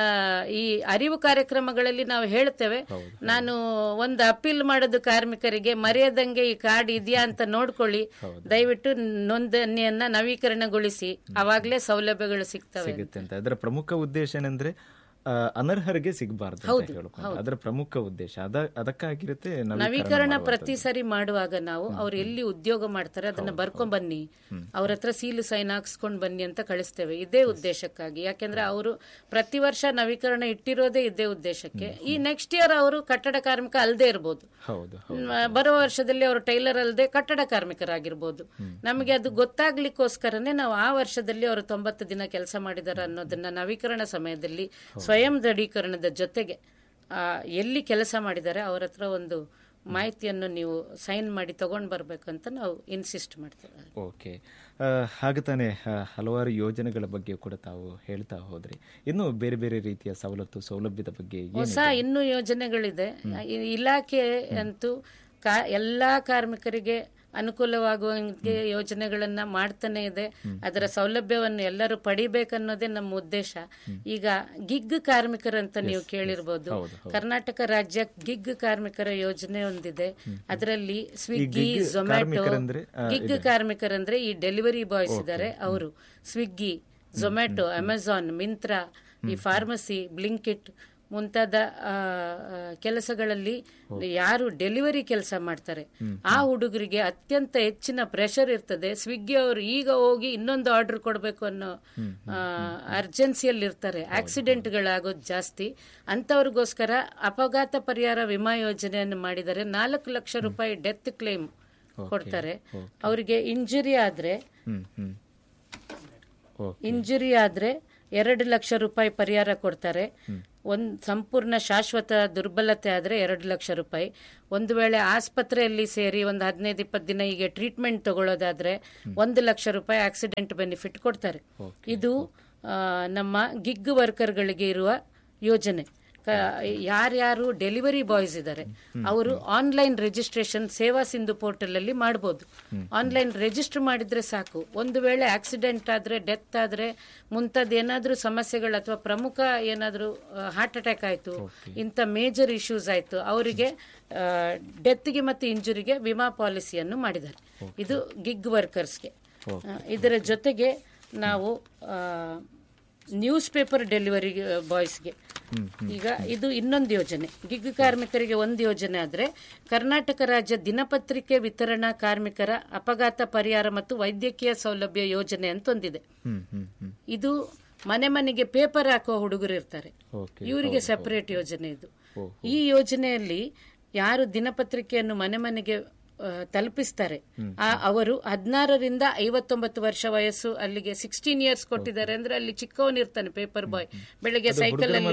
ಈ ಅರಿವು ಕಾರ್ಯಕ್ರಮಗಳಲ್ಲಿ ನಾವು ಹೇಳ್ತೇವೆ, ನಾನು ಒಂದು ಅಪೀಲ್ ಮಾಡೋದು ಕಾರ್ಮಿಕರಿಗೆ, ಮರೆಯದಂಗೆ ಈ ಕಾರ್ಡ್ ಇದೆಯಾ ಅಂತ ನೋಡ್ಕೊಳ್ಳಿ, ದಯವಿಟ್ಟು ನೋಂದಣಿಯನ್ನ ನವೀಕರಣಗೊಳಿಸಿ, ಅವಾಗಲೇ ಸೌಲಭ್ಯಗಳು ಸಿಗ್ತವೆ. ಅದರ ಪ್ರಮುಖ ಉದ್ದೇಶ ಏನಂದ್ರೆ ಅನರ್ಹರಿಗೆ ಸಿಗಬಾರ್ದು, ಅದರ ಪ್ರಮುಖ ಉದ್ದೇಶ ಅದಕ್ಕಾಗಿರುತ್ತೆ. ನವೀಕರಣ ಪ್ರತಿ ಸರಿ ಮಾಡುವಾಗ ನಾವು ಅವ್ರು ಎಲ್ಲಿ ಉದ್ಯೋಗ ಮಾಡ್ತಾರೆ ಅದನ್ನ ಬರ್ಕೊಂಡ್ ಬನ್ನಿ, ಅವ್ರ ಹತ್ರ ಸೀಲು ಸೈನ್ ಹಾಕ್ಸ್ಕೊಂಡ್ ಬನ್ನಿ ಅಂತ ಕಳಿಸ್ತೇವೆ, ಇದೇ ಉದ್ದೇಶಕ್ಕಾಗಿ. ಯಾಕೆಂದ್ರೆ ಅವರು ಪ್ರತಿ ವರ್ಷ ನವೀಕರಣ ಇಟ್ಟಿರೋದೇ ಇದೇ ಉದ್ದೇಶಕ್ಕೆ. ಈ ನೆಕ್ಸ್ಟ್ ಇಯರ್ ಅವರು ಕಟ್ಟಡ ಕಾರ್ಮಿಕ ಅಲ್ಲದೆ ಇರಬಹುದು, ಬರೋ ವರ್ಷದಲ್ಲಿ ಅವರು ಟೈಲರ್ ಅಲ್ಲದೆ ಕಟ್ಟಡ ಕಾರ್ಮಿಕರಾಗಿರ್ಬೋದು. ನಮಗೆ ಅದು ಗೊತ್ತಾಗ್ಲಿಕ್ಕೋಸ್ಕರನೇ ನಾವು ಆ ವರ್ಷದಲ್ಲಿ ಅವರು ತೊಂಬತ್ತು ದಿನ ಕೆಲಸ ಮಾಡಿದಾರ ಅನ್ನೋದನ್ನ ನವೀಕರಣ ಸಮಯದಲ್ಲಿ ಸ್ವಯಂ ದೃಢೀಕರಣದ ಜೊತೆಗೆ ಎಲ್ಲಿ ಕೆಲಸ ಮಾಡಿದ್ದಾರೆ ಅವರ ಹತ್ರ ಒಂದು ಮಾಹಿತಿಯನ್ನು ನೀವು ಸೈನ್ ಮಾಡಿ ತಗೊಂಡ್ ಬರ್ಬೇಕು ಅಂತ ನಾವು ಇನ್ಸಿಸ್ಟ್ ಮಾಡ್ತೇವೆ. ಓಕೆ. ಹಾಗೆ ತಾನೆ ಹಲವಾರು ಯೋಜನೆಗಳ ಬಗ್ಗೆ ಕೂಡ ತಾವು ಹೇಳ್ತಾ ಹೋದ್ರಿ. ಇನ್ನು ಬೇರೆ ಬೇರೆ ರೀತಿಯ ಸವಲತ್ತು ಸೌಲಭ್ಯದ ಬಗ್ಗೆ ಹೊಸ ಇನ್ನೂ ಯೋಜನೆಗಳಿದೆ. ಇಲಾಖೆ ಅಂತೂ ಎಲ್ಲಾ ಕಾರ್ಮಿಕರಿಗೆ ಅನುಕೂಲವಾಗುವಂತೆ ಯೋಜನೆಗಳನ್ನ ಮಾಡ್ತಾನೆ ಇದೆ. ಅದರ ಸೌಲಭ್ಯವನ್ನು ಎಲ್ಲರೂ ಪಡಿಬೇಕನ್ನೋದೇ ನಮ್ಮ ಉದ್ದೇಶ. ಈಗ ಗಿಗ್ ಕಾರ್ಮಿಕರಂತ ನೀವು ಕೇಳಿರ್ಬೋದು. ಕರ್ನಾಟಕ ರಾಜ್ಯ ಗಿಗ್ ಕಾರ್ಮಿಕರ ಯೋಜನೆ ಒಂದಿದೆ. ಅದರಲ್ಲಿ ಸ್ವಿಗ್ಗಿ, ಝೊಮ್ಯಾಟೊ, ಗಿಗ್ ಕಾರ್ಮಿಕರಂದ್ರೆ ಈ ಡೆಲಿವರಿ ಬಾಯ್ಸ್ ಇದ್ದಾರೆ ಅವರು. ಸ್ವಿಗ್ಗಿ, ಝೊಮ್ಯಾಟೊ, ಅಮೆಜಾನ್, ಮಿಂತ್ರಾ, ಈ ಫಾರ್ಮಸಿ, ಬ್ಲಿಂಕಿಟ್ ಮುಂತಾದ ಕೆಲಸಗಳಲ್ಲಿ ಯಾರು ಡೆಲಿವರಿ ಕೆಲಸ ಮಾಡ್ತಾರೆ ಆ ಹುಡುಗರಿಗೆ ಅತ್ಯಂತ ಹೆಚ್ಚಿನ ಪ್ರೆಷರ್ ಇರ್ತದೆ. ಸ್ವಿಗ್ಗಿ ಅವರು ಈಗ ಹೋಗಿ ಇನ್ನೊಂದು ಆರ್ಡರ್ ಕೊಡಬೇಕು ಅನ್ನೋ ಅರ್ಜೆನ್ಸಿಯಲ್ಲಿ ಇರ್ತಾರೆ. ಆಕ್ಸಿಡೆಂಟ್ಗಳಾಗೋದು ಜಾಸ್ತಿ. ಅಂತವ್ರಿಗೋಸ್ಕರ ಅಪಘಾತ ಪರಿಹಾರ ವಿಮಾ ಯೋಜನೆಯನ್ನು ಮಾಡಿದರೆ ನಾಲ್ಕು ಲಕ್ಷ ರೂಪಾಯಿ ಡೆತ್ ಕ್ಲೇಮ್ ಕೊಡ್ತಾರೆ. ಅವರಿಗೆ ಇಂಜುರಿ ಆದ್ರೆ ಇಂಜುರಿ ಆದ್ರೆ ಎರಡು ಲಕ್ಷ ರೂಪಾಯಿ ಪರಿಹಾರ ಕೊಡ್ತಾರೆ. ಒಂದ್ ಸಂಪೂರ್ಣ ಶಾಶ್ವತ ದುರ್ಬಲತೆ ಆದ್ರೆ ಎರಡು ಲಕ್ಷ ರೂಪಾಯಿ. ಒಂದು ವೇಳೆ ಆಸ್ಪತ್ರೆಯಲ್ಲಿ ಸೇರಿ ಒಂದು ಹದಿನೈದು ಇಪ್ಪತ್ತು ದಿನ ಹೀಗೆ ಟ್ರೀಟ್ಮೆಂಟ್ ತಗೊಳ್ಳೋದಾದ್ರೆ ಒಂದು ಲಕ್ಷ ರೂಪಾಯಿ ಆಕ್ಸಿಡೆಂಟ್ ಬೆನಿಫಿಟ್ ಕೊಡ್ತಾರೆ. ಇದು ನಮ್ಮ ಗಿಗ್ ವರ್ಕರ್ಗಳಿಗೆ ಇರುವ ಯೋಜನೆ. ಯಾರ್ಯಾರು ಡೆಲಿವರಿ ಬಾಯ್ಸ್ ಇದ್ದಾರೆ ಅವರು ಆನ್ಲೈನ್ ರಿಜಿಸ್ಟ್ರೇಷನ್ ಸೇವಾ ಸಿಂಧು ಪೋರ್ಟಲ್ ಅಲ್ಲಿ ಮಾಡಬಹುದು. ಆನ್ಲೈನ್ ರಿಜಿಸ್ಟರ್ ಮಾಡಿದ್ರೆ ಸಾಕು. ಒಂದು ವೇಳೆ ಆಕ್ಸಿಡೆಂಟ್ ಆದ್ರೆ, ಡೆತ್ ಆದ್ರೆ, ಮುಂತಾದ ಏನಾದ್ರೂ ಸಮಸ್ಯೆಗಳು ಅಥವಾ ಪ್ರಮುಖ ಏನಾದ್ರೂ ಹಾರ್ಟ್ ಅಟ್ಯಾಕ್ ಆಯ್ತು, ಇಂಥ ಮೇಜರ್ ಇಶ್ಯೂಸ್ ಆಯ್ತು, ಅವರಿಗೆ ಡೆತ್ಗೆ ಮತ್ತು ಇಂಜುರಿಗೆ ವಿಮಾ ಪಾಲಿಸಿಯನ್ನು ಮಾಡಿದ್ದಾರೆ. ಇದು ಗಿಗ್ ವರ್ಕರ್ಸ್ಗೆ. ಇದರ ಜೊತೆಗೆ ನಾವು ನ್ಯೂಸ್ ಪೇಪರ್ ಡೆಲಿವರಿ ಬಾಯ್ಸ್ಗೆ ಈಗ ಇದು ಇನ್ನೊಂದು ಯೋಜನೆ. ಗಿಗ್ ಕಾರ್ಮಿಕರಿಗೆ ಒಂದು ಯೋಜನೆ ಆದ್ರೆ ಕರ್ನಾಟಕ ರಾಜ್ಯ ದಿನಪತ್ರಿಕೆ ವಿತರಣಾ ಕಾರ್ಮಿಕರ ಅಪಘಾತ ಪರಿಹಾರ ಮತ್ತು ವೈದ್ಯಕೀಯ ಸೌಲಭ್ಯ ಯೋಜನೆ ಅಂತ ಒಂದಿದೆ. ಇದು ಮನೆ ಮನೆಗೆ ಪೇಪರ್ ಹಾಕುವ ಹುಡುಗರು ಇರ್ತಾರೆ, ಇವರಿಗೆ ಸೆಪರೇಟ್ ಯೋಜನೆ ಇದು. ಈ ಯೋಜನೆಯಲ್ಲಿ ಯಾರು ದಿನಪತ್ರಿಕೆಯನ್ನು ಮನೆ ಮನೆಗೆ ತಲುಪಿಸ್ತಾರೆ ಅವರು ಹದಿನಾರರಿಂದ ಐವತ್ತೊಂಬತ್ತು ವರ್ಷ ವಯಸ್ಸು, ಅಲ್ಲಿಗೆ ಸಿಕ್ಸ್ಟೀನ್ ಇಯರ್ಸ್ ಕೊಟ್ಟಿದ್ದಾರೆ ಅಂದ್ರೆ ಅಲ್ಲಿ ಚಿಕ್ಕವನಿರ್ತಾನೆ ಪೇಪರ್ ಬಾಯ್, ಬೆಳಿಗ್ಗೆ ಸೈಕಲ್ ಅಲ್ಲಿ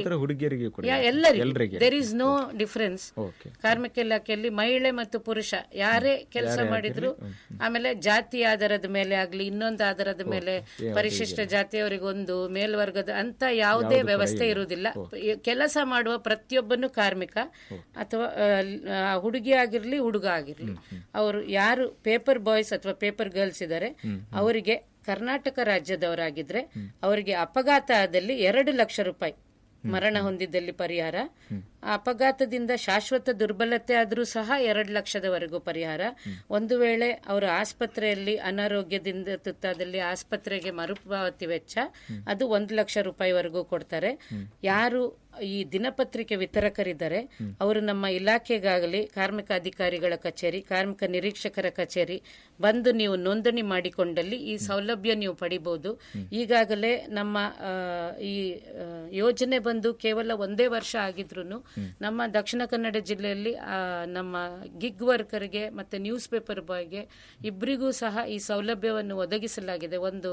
ಎಲ್ಲರಿಗೆ ದೇರ್ ಇಸ್ ನೋ ಡಿಫರೆನ್ಸ್. ಕಾರ್ಮಿಕ ಇಲಾಖೆಯಲ್ಲಿ ಮಹಿಳೆ ಮತ್ತು ಪುರುಷ ಯಾರೇ ಕೆಲಸ ಮಾಡಿದ್ರು, ಆಮೇಲೆ ಜಾತಿ ಆಧಾರದ ಮೇಲೆ ಆಗ್ಲಿ ಇನ್ನೊಂದು ಆಧಾರದ ಮೇಲೆ ಪರಿಶಿಷ್ಟ ಜಾತಿಯವರಿಗೆ ಒಂದು, ಮೇಲ್ವರ್ಗದ ಅಂತ ಯಾವುದೇ ವ್ಯವಸ್ಥೆ ಇರುವುದಿಲ್ಲ. ಕೆಲಸ ಮಾಡುವ ಪ್ರತಿಯೊಬ್ಬನು ಕಾರ್ಮಿಕ, ಅಥವಾ ಹುಡುಗಿ ಆಗಿರ್ಲಿ ಹುಡುಗ ಆಗಿರ್ಲಿ, ಅವರು ಯಾರು ಪೇಪರ್ ಬಾಯ್ಸ್ ಅಥವಾ ಪೇಪರ್ ಗರ್ಲ್ಸ್ ಇದ್ದಾರೆ ಅವರಿಗೆ ಕರ್ನಾಟಕ ರಾಜ್ಯದವರಾಗಿದ್ರೆ ಅವರಿಗೆ ಅಪಘಾತ ಆದಲ್ಲಿ ಎರಡು ಲಕ್ಷ ರೂಪಾಯಿ, ಮರಣ ಹೊಂದಿದ್ದಲ್ಲಿ ಪರಿಹಾರ, ಅಪಘಾತದಿಂದ ಶಾಶ್ವತ ದುರ್ಬಲತೆ ಆದ್ರೂ ಸಹ ಎರಡು ಲಕ್ಷದವರೆಗೂ ಪರಿಹಾರ. ಒಂದು ವೇಳೆ ಅವರು ಆಸ್ಪತ್ರೆಯಲ್ಲಿ ಅನಾರೋಗ್ಯದಿಂದ ತುತ್ತಾದಲ್ಲಿ ಆಸ್ಪತ್ರೆಗೆ ಮರುಪಾವತಿ ವೆಚ್ಚ ಅದು ಒಂದು ಲಕ್ಷ ರೂಪಾಯಿವರೆಗೂ ಕೊಡ್ತಾರೆ. ಯಾರು ಈ ದಿನಪತ್ರಿಕೆ ವಿತರಕರಿದ್ದಾರೆ ಅವರು ನಮ್ಮ ಇಲಾಖೆಗಾಗಲಿ ಕಾರ್ಮಿಕ ಅಧಿಕಾರಿಗಳ ಕಚೇರಿ, ಕಾರ್ಮಿಕ ನಿರೀಕ್ಷಕರ ಕಚೇರಿ ಬಂದು ನೀವು ನೋಂದಣಿ ಮಾಡಿಕೊಂಡಲ್ಲಿ ಈ ಸೌಲಭ್ಯ ನೀವು ಪಡಿಬಹುದು. ಈಗಾಗಲೇ ನಮ್ಮ ಈ ಯೋಜನೆ ಬಂದು ಕೇವಲ ಒಂದೇ ವರ್ಷ ಆಗಿದ್ರು ನಮ್ಮ ದಕ್ಷಿಣ ಕನ್ನಡ ಜಿಲ್ಲೆಯಲ್ಲಿ ನಮ್ಮ ಗಿಗ್ ವರ್ಕರ್ಗೆ ಮತ್ತೆ ನ್ಯೂಸ್ ಪೇಪರ್ ಬಾಯ್ಗೆ ಇಬ್ಬರಿಗೂ ಸಹ ಈ ಸೌಲಭ್ಯವನ್ನು ಒದಗಿಸಲಾಗಿದೆ. ಒಂದು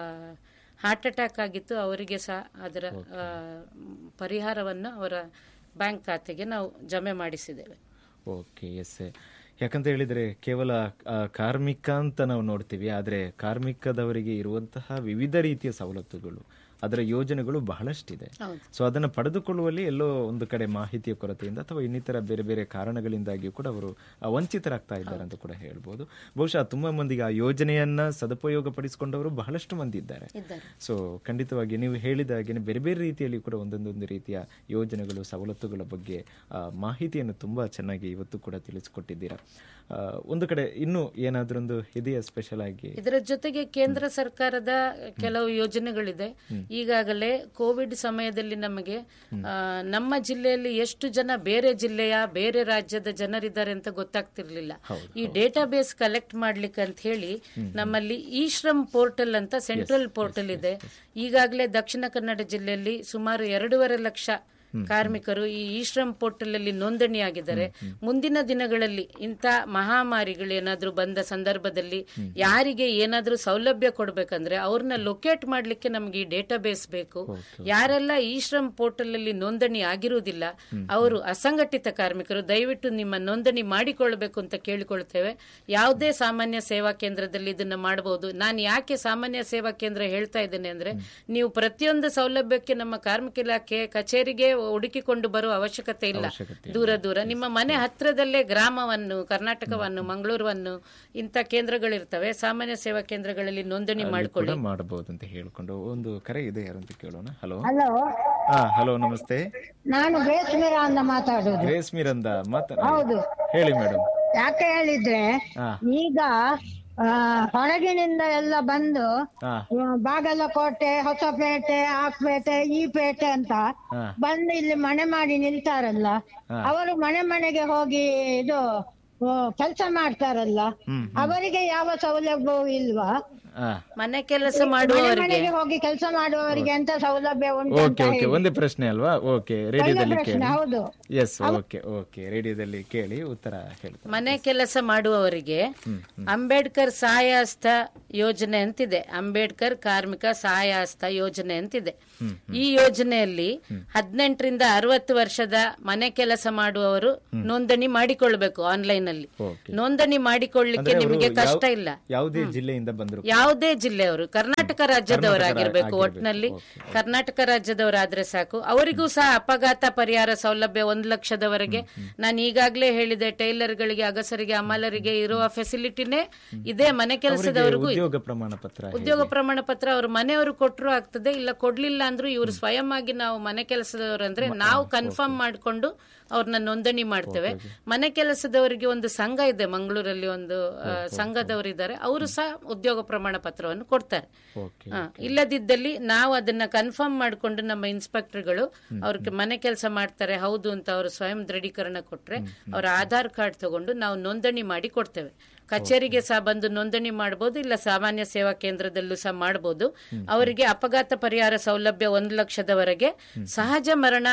ಹಾರ್ಟ್ ಅಟ್ಯಾಕ್ ಆಗಿತ್ತು, ಅವರಿಗೆ ಸಹ ಅದರ ಪರಿಹಾರವನ್ನು ಅವರ ಬ್ಯಾಂಕ್ ಖಾತೆಗೆ ನಾವು ಜಮೆ ಮಾಡಿಸಿದ್ದೇವೆ. Okay, S. ಯಾಕಂತ ಹೇಳಿದ್ರೆ ಕೇವಲ ಕಾರ್ಮಿಕ ಅಂತ ನಾವು ನೋಡ್ತೀವಿ, ಆದರೆ ಕಾರ್ಮಿಕದವರಿಗೆ ಇರುವಂತಹ ವಿವಿಧ ರೀತಿಯ ಸವಲತ್ತುಗಳು, ಅದರ ಯೋಜನೆಗಳು ಬಹಳಷ್ಟಿದೆ. ಸೊ ಅದನ್ನು ಪಡೆದುಕೊಳ್ಳುವಲ್ಲಿ ಎಲ್ಲೋ ಒಂದು ಕಡೆ ಮಾಹಿತಿಯ ಕೊರತೆಯಿಂದ ಅಥವಾ ಇನ್ನಿತರ ಬೇರೆ ಬೇರೆ ಕಾರಣಗಳಿಂದಾಗಿಯೂ ಕೂಡ ಅವರು ವಂಚಿತರಾಗ್ತಾ ಇದ್ದಾರೆ ಅಂತ ಕೂಡ ಹೇಳ್ಬೋದು. ಬಹುಶಃ ತುಂಬಾ ಮಂದಿಗೆ ಆ ಯೋಜನೆಯನ್ನ ಸದುಪಯೋಗ ಪಡಿಸಿಕೊಂಡವರು ಬಹಳಷ್ಟು ಮಂದಿ ಇದ್ದಾರೆ. ಸೊ ಖಂಡಿತವಾಗಿ ನೀವು ಹೇಳಿದ ಹಾಗೆ ಬೇರೆ ಬೇರೆ ರೀತಿಯಲ್ಲಿ ಕೂಡ ಒಂದೊಂದೊಂದು ರೀತಿಯ ಯೋಜನೆಗಳು, ಸವಲತ್ತುಗಳ ಬಗ್ಗೆ ಮಾಹಿತಿಯನ್ನು ತುಂಬಾ ಚೆನ್ನಾಗಿ ಇವತ್ತು ಕೂಡ ತಿಳಿಸಿಕೊಟ್ಟಿದ್ದೀರಾ. ಒಂದು ಕಡೆ ಇನ್ನು ಏನಾದ್ರೊಂದು ಇದೆಯಾ ಸ್ಪೆಷಲ್ ಆಗಿ? ಇದರ ಜೊತೆಗೆ ಕೇಂದ್ರ ಸರ್ಕಾರದ ಕೆಲವು ಯೋಜನೆಗಳಿದೆ. ಈಗಾಗಲೇ ಕೋವಿಡ್ ಸಮಯದಲ್ಲಿ ನಮಗೆ ನಮ್ಮ ಜಿಲ್ಲೆಯಲ್ಲಿ ಎಷ್ಟು ಜನ ಬೇರೆ ಜಿಲ್ಲೆಯ ಬೇರೆ ರಾಜ್ಯದ ಜನರಿದ್ದಾರೆ ಅಂತ ಗೊತ್ತಾಗ್ತಿರ್ಲಿಲ್ಲ. ಈ ಡೇಟಾ ಬೇಸ್ ಕಲೆಕ್ಟ್ ಮಾಡ್ಲಿಕ್ಕೆ ಅಂತ ಹೇಳಿ ನಮ್ಮಲ್ಲಿ ಇ ಶ್ರಮ್ ಪೋರ್ಟಲ್ ಅಂತ ಸೆಂಟ್ರಲ್ ಪೋರ್ಟಲ್ ಇದೆ. ಈಗಾಗಲೇ ದಕ್ಷಿಣ ಕನ್ನಡ ಜಿಲ್ಲೆಯಲ್ಲಿ ಸುಮಾರು ಎರಡೂವರೆ ಲಕ್ಷ ಕಾರ್ಮಿಕರು ಈ ಇ ಶ್ರಮ್ ಪೋರ್ಟಲ್ ಅಲ್ಲಿ ನೋಂದಣಿಯಾಗಿದ್ದಾರೆ. ಮುಂದಿನ ದಿನಗಳಲ್ಲಿ ಇಂಥ ಮಹಾಮಾರಿಗಳು ಏನಾದ್ರೂ ಬಂದ ಸಂದರ್ಭದಲ್ಲಿ ಯಾರಿಗೆ ಏನಾದ್ರೂ ಸೌಲಭ್ಯ ಕೊಡ್ಬೇಕಂದ್ರೆ ಅವ್ರನ್ನ ಲೊಕೇಟ್ ಮಾಡ್ಲಿಕ್ಕೆ ನಮ್ಗೆ ಈ ಡೇಟಾ ಬೇಸ್ ಬೇಕು. ಯಾರೆಲ್ಲ ಇ ಶ್ರಮ್ ಪೋರ್ಟಲ್ ಅಲ್ಲಿ ನೋಂದಣಿ ಆಗಿರುವುದಿಲ್ಲ ಅವರು ಅಸಂಘಟಿತ ಕಾರ್ಮಿಕರು, ದಯವಿಟ್ಟು ನಿಮ್ಮ ನೋಂದಣಿ ಮಾಡಿಕೊಳ್ಬೇಕು ಅಂತ ಕೇಳಿಕೊಳ್ತೇವೆ. ಯಾವುದೇ ಸಾಮಾನ್ಯ ಸೇವಾ ಕೇಂದ್ರದಲ್ಲಿ ಇದನ್ನ ಮಾಡಬಹುದು. ನಾನು ಯಾಕೆ ಸಾಮಾನ್ಯ ಸೇವಾ ಕೇಂದ್ರ ಹೇಳ್ತಾ ಇದ್ದೇನೆ ಅಂದ್ರೆ, ನೀವು ಪ್ರತಿಯೊಂದು ಸೌಲಭ್ಯಕ್ಕೆ ನಮ್ಮ ಕಾರ್ಮಿಕ ಇಲಾಖೆ ಕಚೇರಿಗೆ ಹುಡುಕಿಕೊಂಡು ಬರುವ ಅವಶ್ಯಕತೆ ಇಲ್ಲ. ದೂರ ದೂರ ನಿಮ್ಮ ಮನೆ ಹತ್ರದಲ್ಲೇ ಗ್ರಾಮವನ್ನು, ಕರ್ನಾಟಕವನ್ನು, ಮಂಗಳೂರನ್ನು ಇಂಥ ಕೇಂದ್ರಗಳಿರ್ತವೆ. ಸಾಮಾನ್ಯ ಸೇವಾ ಕೇಂದ್ರಗಳಲ್ಲಿ ನೋಂದಣಿ ಮಾಡಿಕೊಳ್ಳಿ ಮಾಡಬಹುದು ಅಂತ ಹೇಳ್ಕೊಂಡು ಒಂದು ಕರೆ ಇದೆ, ಯಾರಂತ ಕೇಳೋಣ. ಹಲೋ. ಹಲೋ. ಹಾ, ಹಲೋ, ನಮಸ್ತೆ. ನಾನು ಗ್ರೇಸ್ಮೀರಾ ಅಂತ ಮಾತಾಡೋದು. ಗ್ರೇಸ್ಮೀರಂದ ಮಾತಾಡ. ಹೌದು, ಹೇಳಿ ಮೇಡಮ್. ಯಾಕೆ ಹೇಳಿದ್ರೆ ಈಗ ಹೊರಗಿನಿಂದ ಎಲ್ಲ ಬಂದು ಬಾಗಲಕೋಟೆ, ಹೊಸಪೇಟೆ, ಆಕ್ಪೇಟೆ, ಈ ಪೇಟೆ ಅಂತ ಬಂದು ಇಲ್ಲಿ ಮನೆ ಮಾಡಿ ನಿಲ್ತಾರಲ್ಲ, ಅವರು ಮನೆ ಮನೆಗೆ ಹೋಗಿ ಇದು ಕೆಲಸ ಮಾಡ್ತಾರಲ್ಲ, ಅವರಿಗೆ ಯಾವ ಸೌಲಭ್ಯವೂ ಇಲ್ವಾ? ಮನೆ ಕೆಲಸ ಮಾಡುವವರಿಗೆ ಹೋಗಿ ಕೆಲಸ ಮಾಡುವವರಿಗೆ ಎಂತ ಸೌಲಭ್ಯ ಉಂಟು? ಓಕೆ ಓಕೆ, ಒಂದೇ ಪ್ರಶ್ನೆ ಅಲ್ವಾ? ಓಕೆ, ರೇಡಿಯೋದಲ್ಲಿ ಕೇಳಿ. ಹೌದು, ಎಸ್, ಓಕೆ ಓಕೆ, ರೇಡಿಯೋದಲ್ಲಿ ಕೇಳಿ ಉತ್ತರ ಹೇಳ್ತಾರೆ. ಮನೆ ಕೆಲಸ ಮಾಡುವವರಿಗೆ ಅಂಬೇಡ್ಕರ್ ಸಹಾಯಹಸ್ತ ಯೋಜನೆ ಅಂತಿದೆ, ಅಂಬೇಡ್ಕರ್ ಕಾರ್ಮಿಕ ಸಹಾಯ ಹಸ್ತ ಯೋಜನೆ ಅಂತಿದೆ. ಈ ಯೋಜನೆಯಲ್ಲಿ ಹದಿನೆಂಟರಿಂದ ಅರವತ್ತು ವರ್ಷದ ಮನೆ ಕೆಲಸ ಮಾಡುವವರು ನೋಂದಣಿ ಮಾಡಿಕೊಳ್ಬೇಕು ಆನ್ಲೈನ್ ಅಲ್ಲಿ. ನೋಂದಣಿ ಮಾಡಿಕೊಳ್ಳಿಕ್ಕೆ ನಿಮಗೆ ಕಷ್ಟ ಇಲ್ಲ. ಯಾವುದೇ ಜಿಲ್ಲೆಯಿಂದ ಬಂದ್ರು, ಯಾವುದೇ ಜಿಲ್ಲೆಯವರು, ಕರ್ನಾಟಕ ರಾಜ್ಯದವರಾಗಿರ್ಬೇಕು. ಒಟ್ಟಿನಲ್ಲಿ ಕರ್ನಾಟಕ ರಾಜ್ಯದವರಾದ್ರೆ ಸಾಕು. ಅವರಿಗೂ ಸಹ ಅಪಘಾತ ಪರಿಹಾರ ಸೌಲಭ್ಯ ಒಂದು ಲಕ್ಷದವರೆಗೆ. ನಾನು ಈಗಾಗಲೇ ಹೇಳಿದೆ, ಟೈಲರ್ಗಳಿಗೆ, ಅಗಸರಿಗೆ, ಅಮಲರಿಗೆ ಇರುವ ಫೆಸಿಲಿಟಿನೇ ಇದೆ. ಮನೆ ಕೆಲಸದವರಿಗೂ ಉದ್ಯೋಗ ಪ್ರಮಾಣ ಪತ್ರ ಉದ್ಯೋಗ ಪ್ರಮಾಣ ಪತ್ರ ಅವ್ರ ಮನೆಯವರು ಕೊಟ್ಟರು ಆಗ್ತದೆ, ಇಲ್ಲ ಕೊಡ್ಲಿಲ್ಲ ಅಂದ್ರೂ ಇವರು ಸ್ವಯಂ ಆಗಿ ನಾವು ಮನೆ ಕೆಲಸದವರು ಅಂದ್ರೆ ನಾವು ಕನ್ಫರ್ಮ್ ಮಾಡಿಕೊಂಡು ಅವ್ರನ್ನ ನೋಂದಣಿ ಮಾಡ್ತೇವೆ. ಮನೆ ಕೆಲಸದವರಿಗೆ ಒಂದು ಸಂಘ ಇದೆ ಮಂಗಳೂರಲ್ಲಿ, ಒಂದು ಸಂಘದವರಿದ್ದಾರೆ, ಅವರು ಸಹ ಉದ್ಯೋಗ ಪ್ರಮಾಣ ಪತ್ರವನ್ನು ಕೊಡ್ತಾರೆ. ಇಲ್ಲದಿದ್ದಲ್ಲಿ ನಾವು ಅದನ್ನ ಕನ್ಫರ್ಮ್ ಮಾಡಿಕೊಂಡು ನಮ್ಮ ಇನ್ಸ್ಪೆಕ್ಟರ್ಗಳು ಅವ್ರಿಗೆ ಮನೆ ಕೆಲಸ ಮಾಡ್ತಾರೆ ಹೌದು ಅಂತ ಅವರು ಸ್ವಯಂ ದೃಢೀಕರಣ ಕೊಟ್ರೆ ಅವರ ಆಧಾರ್ ಕಾರ್ಡ್ ತಗೊಂಡು ನಾವು ನೋಂದಣಿ ಮಾಡಿ ಕೊಡ್ತೇವೆ. ಕಚೇರಿಗೆ ಸಹ ಬಂದು ನೋಂದಣಿ ಮಾಡಬಹುದು, ಇಲ್ಲ ಸಾಮಾನ್ಯ ಸೇವಾ ಕೇಂದ್ರದಲ್ಲೂ ಸಹ ಮಾಡಬಹುದು. ಅವರಿಗೆ ಅಪಘಾತ ಪರಿಹಾರ ಸೌಲಭ್ಯ ಒಂದು ಲಕ್ಷದವರೆಗೆ, ಸಹಜ ಮರಣ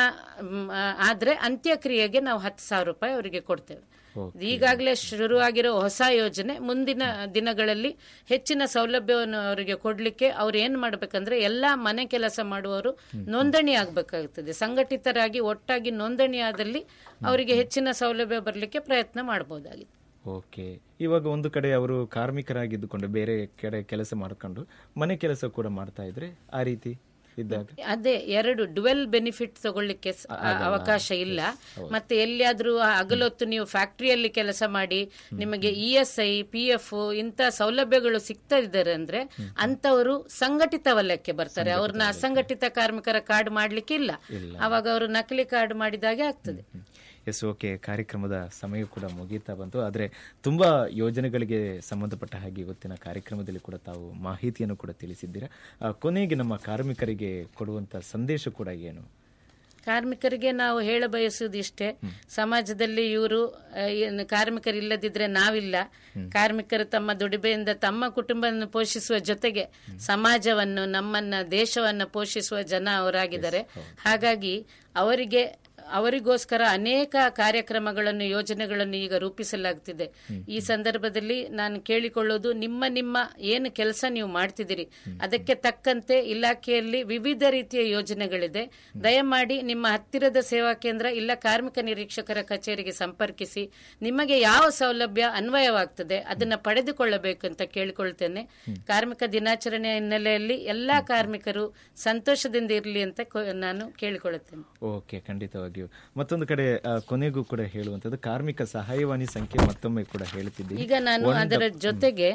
ಆದ್ರೆ ಅಂತ್ಯಕ್ರಿಯೆಗೆ ನಾವು ಹತ್ತು ಸಾವಿರ ರೂಪಾಯಿ ಅವರಿಗೆ ಕೊಡ್ತೇವೆ. ಈಗಾಗಲೇ ಶುರುವಾಗಿರೋ ಹೊಸ ಯೋಜನೆ. ಮುಂದಿನ ದಿನಗಳಲ್ಲಿ ಹೆಚ್ಚಿನ ಸೌಲಭ್ಯವನ್ನು ಅವರಿಗೆ ಕೊಡ್ಲಿಕ್ಕೆ ಅವ್ರು ಏನ್ ಮಾಡ್ಬೇಕಂದ್ರೆ ಎಲ್ಲಾ ಮನೆ ಕೆಲಸ ಮಾಡುವವರು ನೋಂದಣಿ ಆಗ್ಬೇಕಾಗುತ್ತದೆ. ಸಂಘಟಿತರಾಗಿ ಒಟ್ಟಾಗಿ ನೋಂದಣಿ ಆದಲ್ಲಿ ಅವರಿಗೆ ಹೆಚ್ಚಿನ ಸೌಲಭ್ಯ ಬರಲಿಕ್ಕೆ ಪ್ರಯತ್ನ ಮಾಡಬಹುದಾಗಿದೆ. ಓಕೆ, ಇವಾಗ ಒಂದು ಕಡೆ ಅವರು ಕಾರ್ಮಿಕರಾಗಿದ್ದುಕೊಂಡು ಬೇರೆ ಕಡೆ ಕೆಲಸ ಮಾಡ್ಕೊಂಡು ಮನೆ ಕೆಲಸ ಕೂಡ ಮಾಡ್ತಾ ಇದ್ರೆ ಆ ರೀತಿ ಇದ್ದಾಗ ಅದೇ ಎರಡು ಡ್ವೆಲ್ ಬೆನಿಫಿಟ್ ತಗೊಳ್ಳಿಕ್ಕೆ ಅವಕಾಶ ಇಲ್ಲ. ಮತ್ತೆ ಎಲ್ಲಿಯಾದ್ರೂ ಹಗಲೊತ್ತು ನೀವು ಫ್ಯಾಕ್ಟರಿಯಲ್ಲಿ ಕೆಲಸ ಮಾಡಿ ನಿಮಗೆ E S I, P F ಇಂತ ಸೌಲಭ್ಯಗಳು ಸಿಗ್ತಾ ಇದ್ದಾರೆ ಅಂದ್ರೆ ಅಂತವರು ಸಂಘಟಿತ ವಲಯಕ್ಕೆ ಬರ್ತಾರೆ. ಅವ್ರನ್ನ ಅಸಂಘಟಿತ ಕಾರ್ಮಿಕರ ಕಾರ್ಡ್ ಮಾಡ್ಲಿಕ್ಕೆ ಇಲ್ಲ. ಅವಾಗ ಅವರು ನಕಲಿ ಕಾರ್ಡ್ ಮಾಡಿದಾಗೆ ಆಗ್ತದೆ. ಎಸ್, ಓಕೆ, ಕಾರ್ಯಕ್ರಮದ ಸಮಯ ಕೂಡ ಮುಗೀತಾ ಬಂತು. ಆದರೆ ತುಂಬಾ ಯೋಜನೆಗಳಿಗೆ ಸಂಬಂಧಪಟ್ಟ ಹಾಗೆ ಇವತ್ತಿನ ಕಾರ್ಯಕ್ರಮದಲ್ಲಿ ಕೂಡ ತಾವು ಮಾಹಿತಿಯನ್ನು ಕೂಡ ತಿಳಿಸಿದ್ದೀರಾ. ಕೊನೆಗೆ ನಮ್ಮ ಕಾರ್ಮಿಕರಿಗೆ ಕೊಡುವಂತ ಸಂದೇಶ ಕೂಡ ಏನು? ಕಾರ್ಮಿಕರಿಗೆ ನಾವು ಹೇಳ ಬಯಸುವುದು ಇಷ್ಟೇ, ಸಮಾಜದಲ್ಲಿ ಇವರು ಕಾರ್ಮಿಕರಿಲ್ಲದಿದ್ರೆ ನಾವಿಲ್ಲ. ಕಾರ್ಮಿಕರು ತಮ್ಮ ದುಡಿಮೆಯಿಂದ ತಮ್ಮ ಕುಟುಂಬವನ್ನು ಪೋಷಿಸುವ ಜೊತೆಗೆ ಸಮಾಜವನ್ನು, ನಮ್ಮನ್ನ, ದೇಶವನ್ನು ಪೋಷಿಸುವ ಜನ ಅವರಾಗಿದ್ದಾರೆ. ಹಾಗಾಗಿ ಅವರಿಗೆ ಅವರಿಗೋಸ್ಕರ ಅನೇಕ ಕಾರ್ಯಕ್ರಮಗಳನ್ನು, ಯೋಜನೆಗಳನ್ನು ಈಗ ರೂಪಿಸಲಾಗುತ್ತಿದೆ. ಈ ಸಂದರ್ಭದಲ್ಲಿ ನಾನು ಕೇಳಿಕೊಳ್ಳೋದು, ನಿಮ್ಮ ನಿಮ್ಮ ಏನು ಕೆಲಸ ನೀವು ಮಾಡ್ತಿದ್ದೀರಿ ಅದಕ್ಕೆ ತಕ್ಕಂತೆ ಇಲಾಖೆಯಲ್ಲಿ ವಿವಿಧ ರೀತಿಯ ಯೋಜನೆಗಳಿದೆ. ದಯಮಾಡಿ ನಿಮ್ಮ ಹತ್ತಿರದ ಸೇವಾ ಕೇಂದ್ರ ಇಲ್ಲ ಕಾರ್ಮಿಕ ನಿರೀಕ್ಷಕರ ಕಚೇರಿಗೆ ಸಂಪರ್ಕಿಸಿ. ನಿಮಗೆ ಯಾವ ಸೌಲಭ್ಯ ಅನ್ವಯವಾಗ್ತದೆ ಅದನ್ನ ಪಡೆದುಕೊಳ್ಳಬೇಕು ಅಂತ ಕೇಳಿಕೊಳ್ತೇನೆ. ಕಾರ್ಮಿಕ ದಿನಾಚರಣೆಯ ಹಿನ್ನೆಲೆಯಲ್ಲಿ ಎಲ್ಲಾ ಕಾರ್ಮಿಕರು ಸಂತೋಷದಿಂದ ಇರಲಿ ಅಂತ ನಾನು ಕೇಳಿಕೊಳ್ಳುತ್ತೇನೆ. ಓಕೆ, ಖಂಡಿತವಾಗಿ. ಮತ್ತೊಂದು ಕಡೆ ಕೊನೆಗೂ ಕೂಡ ಹೇಳುವಂತದ್ದು ಕಾರ್ಮಿಕ ಸಹಾಯವಾಣಿ ಸಂಖ್ಯೆ ಮತ್ತೊಮ್ಮೆ ಕೂಡ ಹೇಳ್ತಿದ್ದೀನಿ. ಈಗ ನಾನು ಅದರ ಜೊತೆಗೆ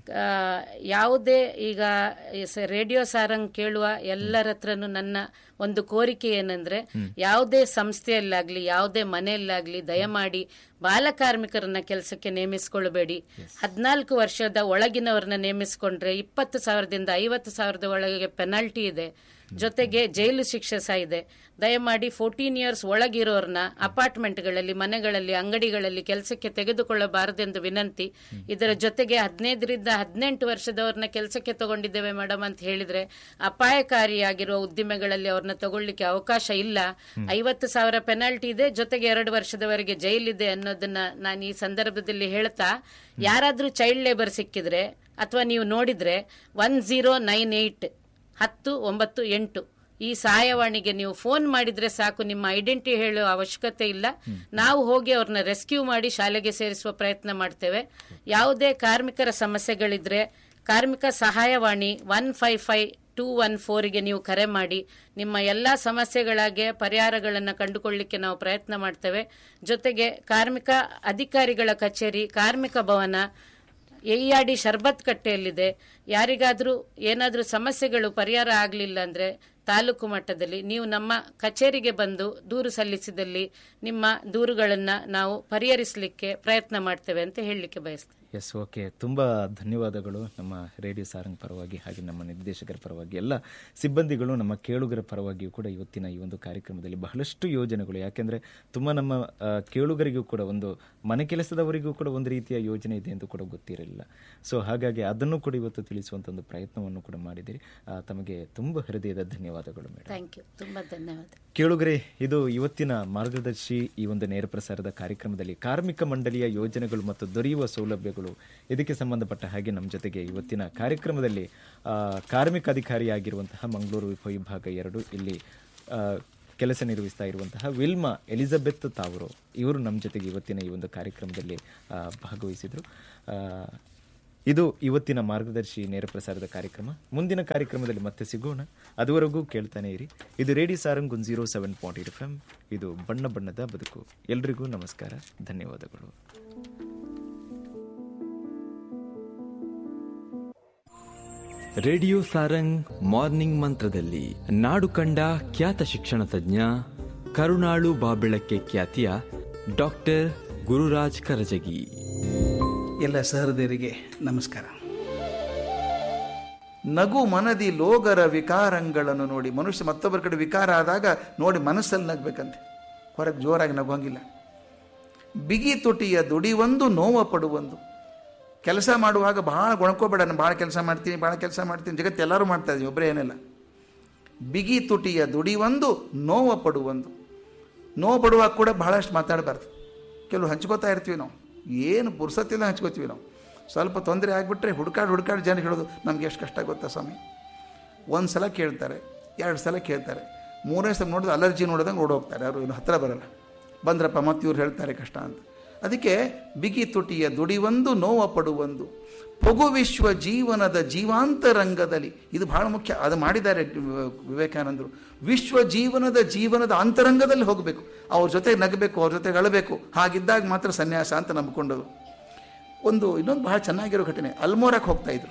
ಯಾವುದೇ ಈಗ ರೇಡಿಯೋ ಸಾರಂಗ್ ಕೇಳುವ ಎಲ್ಲರ ಹತ್ರನು ನನ್ನ ಒಂದು ಕೋರಿಕೆ ಏನಂದ್ರೆ, ಯಾವುದೇ ಸಂಸ್ಥೆಯಲ್ಲಾಗ್ಲಿ ಯಾವುದೇ ಮನೆಯಲ್ಲಾಗ್ಲಿ ದಯಮಾಡಿ ಬಾಲ ಕಾರ್ಮಿಕರನ್ನ ಕೆಲಸಕ್ಕೆ ನೇಮಿಸಿಕೊಳ್ಳಬೇಡಿ. ಹದಿನಾಲ್ಕು ವರ್ಷದ ಒಳಗಿನವರನ್ನ ನೇಮಿಸಿಕೊಂಡ್ರೆ ಇಪ್ಪತ್ತು ಸಾವಿರದಿಂದ ಐವತ್ತು ಸಾವಿರದ ಒಳಗೆ ಪೆನಾಲ್ಟಿ ಇದೆ, ಜೊತೆಗೆ ಜೈಲು ಶಿಕ್ಷೆ ಸಹ ಇದೆ. ದಯಮಾಡಿ ಫೋರ್ಟೀನ್ ಇಯರ್ಸ್ ಒಳಗಿರೋರ್ನ ಅಪಾರ್ಟ್ಮೆಂಟ್ಗಳಲ್ಲಿ, ಮನೆಗಳಲ್ಲಿ, ಅಂಗಡಿಗಳಲ್ಲಿ ಕೆಲಸಕ್ಕೆ ತೆಗೆದುಕೊಳ್ಳಬಾರದೆಂದು ವಿನಂತಿ. ಇದರ ಜೊತೆಗೆ ಹದಿನೈದರಿಂದ ಹದಿನೆಂಟು ವರ್ಷದವ್ರನ್ನ ಕೆಲಸಕ್ಕೆ ತಗೊಂಡಿದ್ದೇವೆ ಮೇಡಮ್ ಅಂತ ಹೇಳಿದ್ರೆ ಅಪಾಯಕಾರಿಯಾಗಿರುವ ಉದ್ದಿಮೆಗಳಲ್ಲಿ ಅವ್ರನ್ನ ತಗೊಳ್ಳಿಕ್ಕೆ ಅವಕಾಶ ಇಲ್ಲ. ಐವತ್ತು ಸಾವಿರ ಪೆನಾಲ್ಟಿ ಇದೆ, ಜೊತೆಗೆ ಎರಡು ವರ್ಷದವರೆಗೆ ಜೈಲಿದೆ ಅನ್ನೋದನ್ನ ನಾನು ಈ ಸಂದರ್ಭದಲ್ಲಿ ಹೇಳ್ತಾ, ಯಾರಾದ್ರೂ ಚೈಲ್ಡ್ ಲೇಬರ್ ಸಿಕ್ಕಿದ್ರೆ ಅಥವಾ ನೀವು ನೋಡಿದ್ರೆ ಒನ್ ಜೀರೋ ನೈನ್ ಏಟ್ ಹತ್ತು ಒಂಬತ್ತು ಎಂಟು ಈ ಸಹಾಯವಾಣಿಗೆ ನೀವು ಫೋನ್ ಮಾಡಿದ್ರೆ ಸಾಕು. ನಿಮ್ಮ ಐಡೆಂಟಿಟಿ ಹೇಳುವ ಅವಶ್ಯಕತೆ ಇಲ್ಲ. ನಾವು ಹೋಗಿ ಅವ್ರನ್ನ ರೆಸ್ಕ್ಯೂ ಮಾಡಿ ಶಾಲೆಗೆ ಸೇರಿಸುವ ಪ್ರಯತ್ನ ಮಾಡ್ತೇವೆ. ಯಾವುದೇ ಕಾರ್ಮಿಕರ ಸಮಸ್ಯೆಗಳಿದ್ರೆ ಕಾರ್ಮಿಕ ಸಹಾಯವಾಣಿ one five five two one ಫೋರ್ಗೆ ನೀವು ಕರೆ ಮಾಡಿ ನಿಮ್ಮ ಎಲ್ಲಾ ಸಮಸ್ಯೆಗಳಿಗೆ ಪರಿಹಾರಗಳನ್ನು ಕಂಡುಕೊಳ್ಳಿಕ್ಕೆ ನಾವು ಪ್ರಯತ್ನ ಮಾಡ್ತೇವೆ. ಜೊತೆಗೆ ಕಾರ್ಮಿಕ ಅಧಿಕಾರಿಗಳ ಕಚೇರಿ, ಕಾರ್ಮಿಕ ಭವನ, ಎಇಆರ್ಡಿ ಶರ್ಬತ್ ಕಟ್ಟೆಯಲ್ಲಿದೆ. ಯಾರಿಗಾದ್ರೂ ಏನಾದ್ರೂ ಸಮಸ್ಯೆಗಳು ಪರಿಹಾರ ಆಗಲಿಲ್ಲ ಅಂದ್ರೆ ತಾಲೂಕು ಮಟ್ಟದಲ್ಲಿ ನೀವು ನಮ್ಮ ಕಚೇರಿಗೆ ಬಂದು ದೂರು ಸಲ್ಲಿಸಿದಲ್ಲಿ ನಿಮ್ಮ ದೂರುಗಳನ್ನ ನಾವು ಪರಿಹರಿಸಲಿಕ್ಕೆ ಪ್ರಯತ್ನ ಮಾಡ್ತೇವೆ ಅಂತ ಹೇಳಲಿಕ್ಕೆ ಬಯಸ್ತೇನೆ. ಎಸ್, ಓಕೆ, ತುಂಬಾ ಧನ್ಯವಾದಗಳು ನಮ್ಮ ರೇಡಿಯೋ ಸಾರಂಗ್ ಪರವಾಗಿ ಹಾಗೆ ನಮ್ಮ ನಿರ್ದೇಶಕರ ಪರವಾಗಿ ಎಲ್ಲ ಸಿಬ್ಬಂದಿಗಳು ನಮ್ಮ ಕೇಳುಗರ ಪರವಾಗಿಯೂ ಕೂಡ ಇವತ್ತಿನ ಈ ಒಂದು ಕಾರ್ಯಕ್ರಮದಲ್ಲಿ ಬಹಳಷ್ಟು ಯೋಜನೆಗಳು, ಯಾಕೆಂದ್ರೆ ತುಂಬ ನಮ್ಮ ಕೇಳುಗರಿಗೂ ಕೂಡ ಒಂದು ಮನೆ ಕೆಲಸದವರಿಗೂ ಕೂಡ ಒಂದು ರೀತಿಯ ಯೋಜನೆ ಇದೆ ಎಂದು ಕೂಡ ಗೊತ್ತಿರಲಿಲ್ಲ. ಸೊ ಹಾಗಾಗಿ ಅದನ್ನು ಕೂಡ ಇವತ್ತು ತಿಳಿಸುವಂತ ಒಂದು ಪ್ರಯತ್ನವನ್ನು ಕೂಡ ಮಾಡಿದಿರಿ. ತಮಗೆ ತುಂಬ ಹೃದಯದ ಧನ್ಯವಾದಗಳು ಮೇಡಮ್. ಥ್ಯಾಂಕ್ ಯು, ತುಂಬಾ ಧನ್ಯವಾದ. ಕೇಳುಗರೆ, ಇದು ಇವತ್ತಿನ ಮಾರ್ಗದರ್ಶಿ ಈ ಒಂದು ನೇರ ಪ್ರಸಾರದ ಕಾರ್ಯಕ್ರಮದಲ್ಲಿ ಕಾರ್ಮಿಕ ಮಂಡಳಿಯ ಯೋಜನೆಗಳು ಮತ್ತು ದೊರೆಯುವ ಸೌಲಭ್ಯಗಳು ಧನ್ಯವಾದಗಳು. ಇದಕ್ಕೆ ಸಂಬಂಧಪಟ್ಟ ಹಾಗೆ ನಮ್ಮ ಜೊತೆಗೆ ಇವತ್ತಿನ ಕಾರ್ಯಕ್ರಮದಲ್ಲಿ ಕಾರ್ಮಿಕ ಅಧಿಕಾರಿಯಾಗಿರುವಂತಹ ಮಂಗಳೂರು ಉಪವಿಭಾಗ ಎರಡು ಇಲ್ಲಿ ಕೆಲಸ ನಿರ್ವಹಿಸ್ತಾ ಇರುವಂತಹ ವಿಲ್ಮಾ ಎಲಿಜಬೆತ್ ತಾವರು ಇವರು ನಮ್ಮ ಜೊತೆಗೆ ಇವತ್ತಿನ ಈ ಒಂದು ಕಾರ್ಯಕ್ರಮದಲ್ಲಿ ಭಾಗವಹಿಸಿದರು. ಇದು ಇವತ್ತಿನ ಮಾರ್ಗದರ್ಶಿ ನೇರ ಪ್ರಸಾರದ ಕಾರ್ಯಕ್ರಮ. ಮುಂದಿನ ಕಾರ್ಯಕ್ರಮದಲ್ಲಿ ಮತ್ತೆ ಸಿಗೋಣ. ಅದುವರೆಗೂ ಕೇಳ್ತಾನೆ ಇರಿ. ಇದು radio Sarang one zero seven point eight F M. ಇದು ಬಣ್ಣ ಬಣ್ಣದ ಬದುಕು. ಎಲ್ರಿಗೂ ನಮಸ್ಕಾರ, ಧನ್ಯವಾದಗಳು. ರೇಡಿಯೋ ಸಾರಂಗ್ ಮಾರ್ನಿಂಗ್ ಮಂತ್ರದಲ್ಲಿ ನಾಡು ಕಂಡ ಖ್ಯಾತ ಶಿಕ್ಷಣ ತಜ್ಞ ಕರುಣಾಳು ಬಾಬೆಳಕ್ಕೆ ಖ್ಯಾತಿಯ ಡಾಕ್ಟರ್ ಗುರುರಾಜ್ ಕರಜಗಿ. ಎಲ್ಲ ಸಹೃದಯರಿಗೆ ನಮಸ್ಕಾರ. ನಗು ಮನದಿ ಲೋಗರ ವಿಕಾರಗಳನ್ನು ನೋಡಿ. ಮನುಷ್ಯ ಮತ್ತೊಬ್ಬರ ಕಡೆ ವಿಕಾರ ಆದಾಗ ನೋಡಿ ಮನಸ್ಸಲ್ಲಿ ನಗಬೇಕಂತೆ, ಹೊರಗೆ ಜೋರಾಗಿ ನಗುವಂಗಿಲ್ಲ. ಬಿಗಿ ತುಟಿಯ ದುಡಿವೊಂದು ನೋವ ಪಡುವೊಂದು. ಕೆಲಸ ಮಾಡುವಾಗ ಭಾಳ ಗೊಣ್ಕೋಬೇಡ, ನಾನು ಭಾಳ ಕೆಲಸ ಮಾಡ್ತೀನಿ ಭಾಳ ಕೆಲಸ ಮಾಡ್ತೀನಿ, ಜಗತ್ತು ಎಲ್ಲರೂ ಮಾಡ್ತಾ ಇದ್ದೀವಿ, ಒಬ್ಬರೇ ಏನಿಲ್ಲ. ಬಿಗಿ ತುಟಿಯ ದುಡಿವೊಂದು ನೋವ ಪಡುವೊಂದು. ನೋವು ಪಡುವಾಗ ಕೂಡ ಬಹಳಷ್ಟು ಮಾತಾಡಬಾರ್ದು. ಕೆಲವು ಹಂಚ್ಕೋತಾ ಇರ್ತೀವಿ ನಾವು, ಏನು ಪುರ್ಸತ್ತಿಲ್ಲ ಹಂಚ್ಕೋತೀವಿ ನಾವು. ಸ್ವಲ್ಪ ತೊಂದರೆ ಆಗಿಬಿಟ್ರೆ ಹುಡ್ಕಾಡು ಹುಡ್ಕಾಡು ಜನ ಹೇಳೋದು ನಮ್ಗೆ ಎಷ್ಟು ಕಷ್ಟ ಗೊತ್ತಾ ಸ್ವಾಮಿ. ಒಂದು ಸಲ ಕೇಳ್ತಾರೆ, ಎರಡು ಸಲ ಕೇಳ್ತಾರೆ, ಮೂರನೇ ಸಲ ನೋಡಿದ್ರೆ ಅಲರ್ಜಿ ನೋಡಿದಂಗೆ ಓಡೋಗ್ತಾರೆ, ಅವರು ಇನ್ನು ಹತ್ತಿರ ಬರೋಲ್ಲ. ಬಂದ್ರಪ್ಪ ಮತ್ತೆ ಇವ್ರು ಹೇಳ್ತಾರೆ ಕಷ್ಟ ಅಂತ. ಅದಕ್ಕೆ ಬಿಗಿ ತುಟಿಯ ದುಡಿವೊಂದು ನೋವ ಪಡುವೊಂದು. ಪೊಗು ವಿಶ್ವ ಜೀವನದ ಜೀವಾಂತರಂಗದಲ್ಲಿ, ಇದು ಬಹಳ ಮುಖ್ಯ, ಅದು ಮಾಡಿದ್ದಾರೆ ವಿವೇಕಾನಂದರು. ವಿಶ್ವ ಜೀವನದ ಜೀವನದ ಅಂತರಂಗದಲ್ಲಿ ಹೋಗಬೇಕು, ಅವ್ರ ಜೊತೆಗೆ ನಗಬೇಕು, ಅವ್ರ ಜೊತೆಗೆ ಅಳಬೇಕು. ಹಾಗಿದ್ದಾಗ ಮಾತ್ರ ಸನ್ಯಾಸ ಅಂತ ನಂಬಿಕೊಂಡದು. ಒಂದು ಇನ್ನೊಂದು ಬಹಳ ಚೆನ್ನಾಗಿರೋ ಘಟನೆ, ಅಲ್ಮೋರಕ್ಕೆ ಹೋಗ್ತಾ ಇದ್ರು.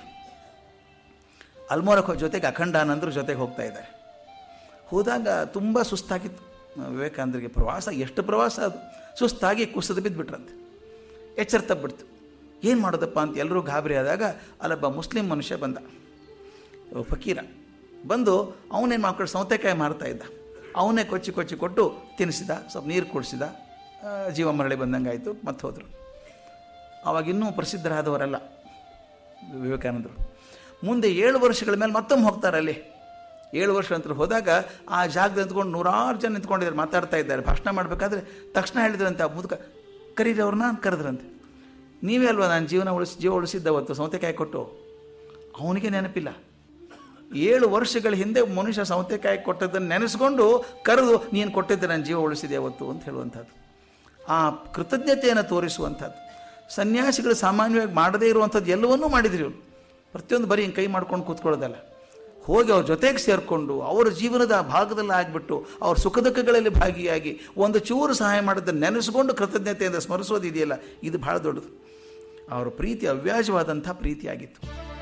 ಅಲ್ಮೋರಕ್ಕೆ ಜೊತೆಗೆ ಅಖಂಡಾನಂದರು ಜೊತೆಗೆ ಹೋಗ್ತಾ ಇದ್ದಾರೆ. ಹೋದಾಗ ತುಂಬ ಸುಸ್ತಾಗಿತ್ತು ವಿವೇಕಾನಂದರಿಗೆ. ಪ್ರವಾಸ ಎಷ್ಟು ಪ್ರವಾಸ ಅದು. ಸುಸ್ತಾಗಿ ಕುಸಿದು ಬಿದ್ದುಬಿಟ್ರಂತೆ. ಎಚ್ಚರ ತಪ್ಪಿಬಿಡ್ತು. ಏನು ಮಾಡೋದಪ್ಪ ಅಂತ ಎಲ್ಲರೂ ಗಾಬರಿ ಆದಾಗ ಅಲ್ಲೊಬ್ಬ ಮುಸ್ಲಿಂ ಮನುಷ್ಯ ಬಂದ, ಫಕೀರ ಬಂದು ಅವನೇನು ಮಾಡ್ಕೊಂಡು ಸೌತೆಕಾಯಿ ಮಾರ್ತಾ ಇದ್ದ. ಅವನೇ ಕೊಚ್ಚಿ ಕೊಚ್ಚಿ ಕೊಟ್ಟು ತಿನ್ನಿಸಿದ, ಸ್ವಲ್ಪ ನೀರು ಕುಡಿಸಿದ, ಜೀವ ಮರಳಿ ಬಂದಂಗೆ ಆಯಿತು, ಮತ್ತೆ ಹೋದರು. ಆವಾಗಿನ್ನೂ ಪ್ರಸಿದ್ಧರಾದವರಲ್ಲ ವಿವೇಕಾನಂದರು. ಮುಂದೆ ಏಳು ವರ್ಷಗಳ ಮೇಲೆ ಮತ್ತೊಮ್ಮೆ ಹೋಗ್ತಾರೆ. ಅಲ್ಲಿ ಏಳು ವರ್ಷ ನಂತರ ಹೋದಾಗ ಆ ಜಾಗದಲ್ಲಿ ನಿಂತ್ಕೊಂಡು ನೂರಾರು ಜನ ನಿಂತ್ಕೊಂಡಿದ್ದಾರೆ, ಮಾತಾಡ್ತಾ ಇದ್ದಾರೆ. ಭಾಷಣ ಮಾಡಬೇಕಾದ್ರೆ ತಕ್ಷಣ ಹೇಳಿದ್ರಂತೆ ಆ ಮುದುಕ, ಕರೀರಿ ಅವ್ರನ್ನ ಕರೆದ್ರಂತೆ. ನೀವೇ ಅಲ್ವಾ ನಾನು ಜೀವನ ಉಳಿಸಿ ಜೀವ ಉಳಿಸಿದ್ದ ಅವತ್ತು ಸೌತೆಕಾಯಿ ಕೊಟ್ಟು. ಅವನಿಗೆ ನೆನಪಿಲ್ಲ. ಏಳು ವರ್ಷಗಳ ಹಿಂದೆ ಮನುಷ್ಯ ಸೌತೆಕಾಯಿ ಕೊಟ್ಟದ್ದನ್ನು ನೆನೆಸ್ಕೊಂಡು ಕರೆದು ನೀನು ಕೊಟ್ಟಿದ್ದೆ ನಾನು ಜೀವ ಉಳಿಸಿದೆ ಅವತ್ತು ಅಂತ ಹೇಳುವಂಥದ್ದು, ಆ ಕೃತಜ್ಞತೆಯನ್ನು ತೋರಿಸುವಂಥದ್ದು. ಸನ್ಯಾಸಿಗಳು ಸಾಮಾನ್ಯವಾಗಿ ಮಾಡದೇ ಇರುವಂಥದ್ದು ಎಲ್ಲವನ್ನೂ ಮಾಡಿದ್ರಿ ಇವರು. ಪ್ರತಿಯೊಂದು ಬರೀ ಹಿಂಗೆ ಕೈ ಮಾಡ್ಕೊಂಡು ಕೂತ್ಕೊಳ್ಳೋದಲ್ಲ, ಹೋಗಿ ಅವ್ರ ಜೊತೆಗೆ ಸೇರಿಕೊಂಡು ಅವರ ಜೀವನದ ಭಾಗದಲ್ಲಿ ಆಗಿಬಿಟ್ಟು ಅವ್ರ ಸುಖ ದುಃಖಗಳಲ್ಲಿ ಭಾಗಿಯಾಗಿ ಒಂದು ಚೂರು ಸಹಾಯ ಮಾಡೋದನ್ನು ನೆನೆಸ್ಕೊಂಡು ಕೃತಜ್ಞತೆಯಿಂದ ಸ್ಮರಿಸೋದು ಇದೆಯಲ್ಲ, ಇದು ಭಾಳ ದೊಡ್ಡದು. ಅವರ ಪ್ರೀತಿ ಅವ್ಯಾಜವಾದಂಥ ಪ್ರೀತಿಯಾಗಿತ್ತು.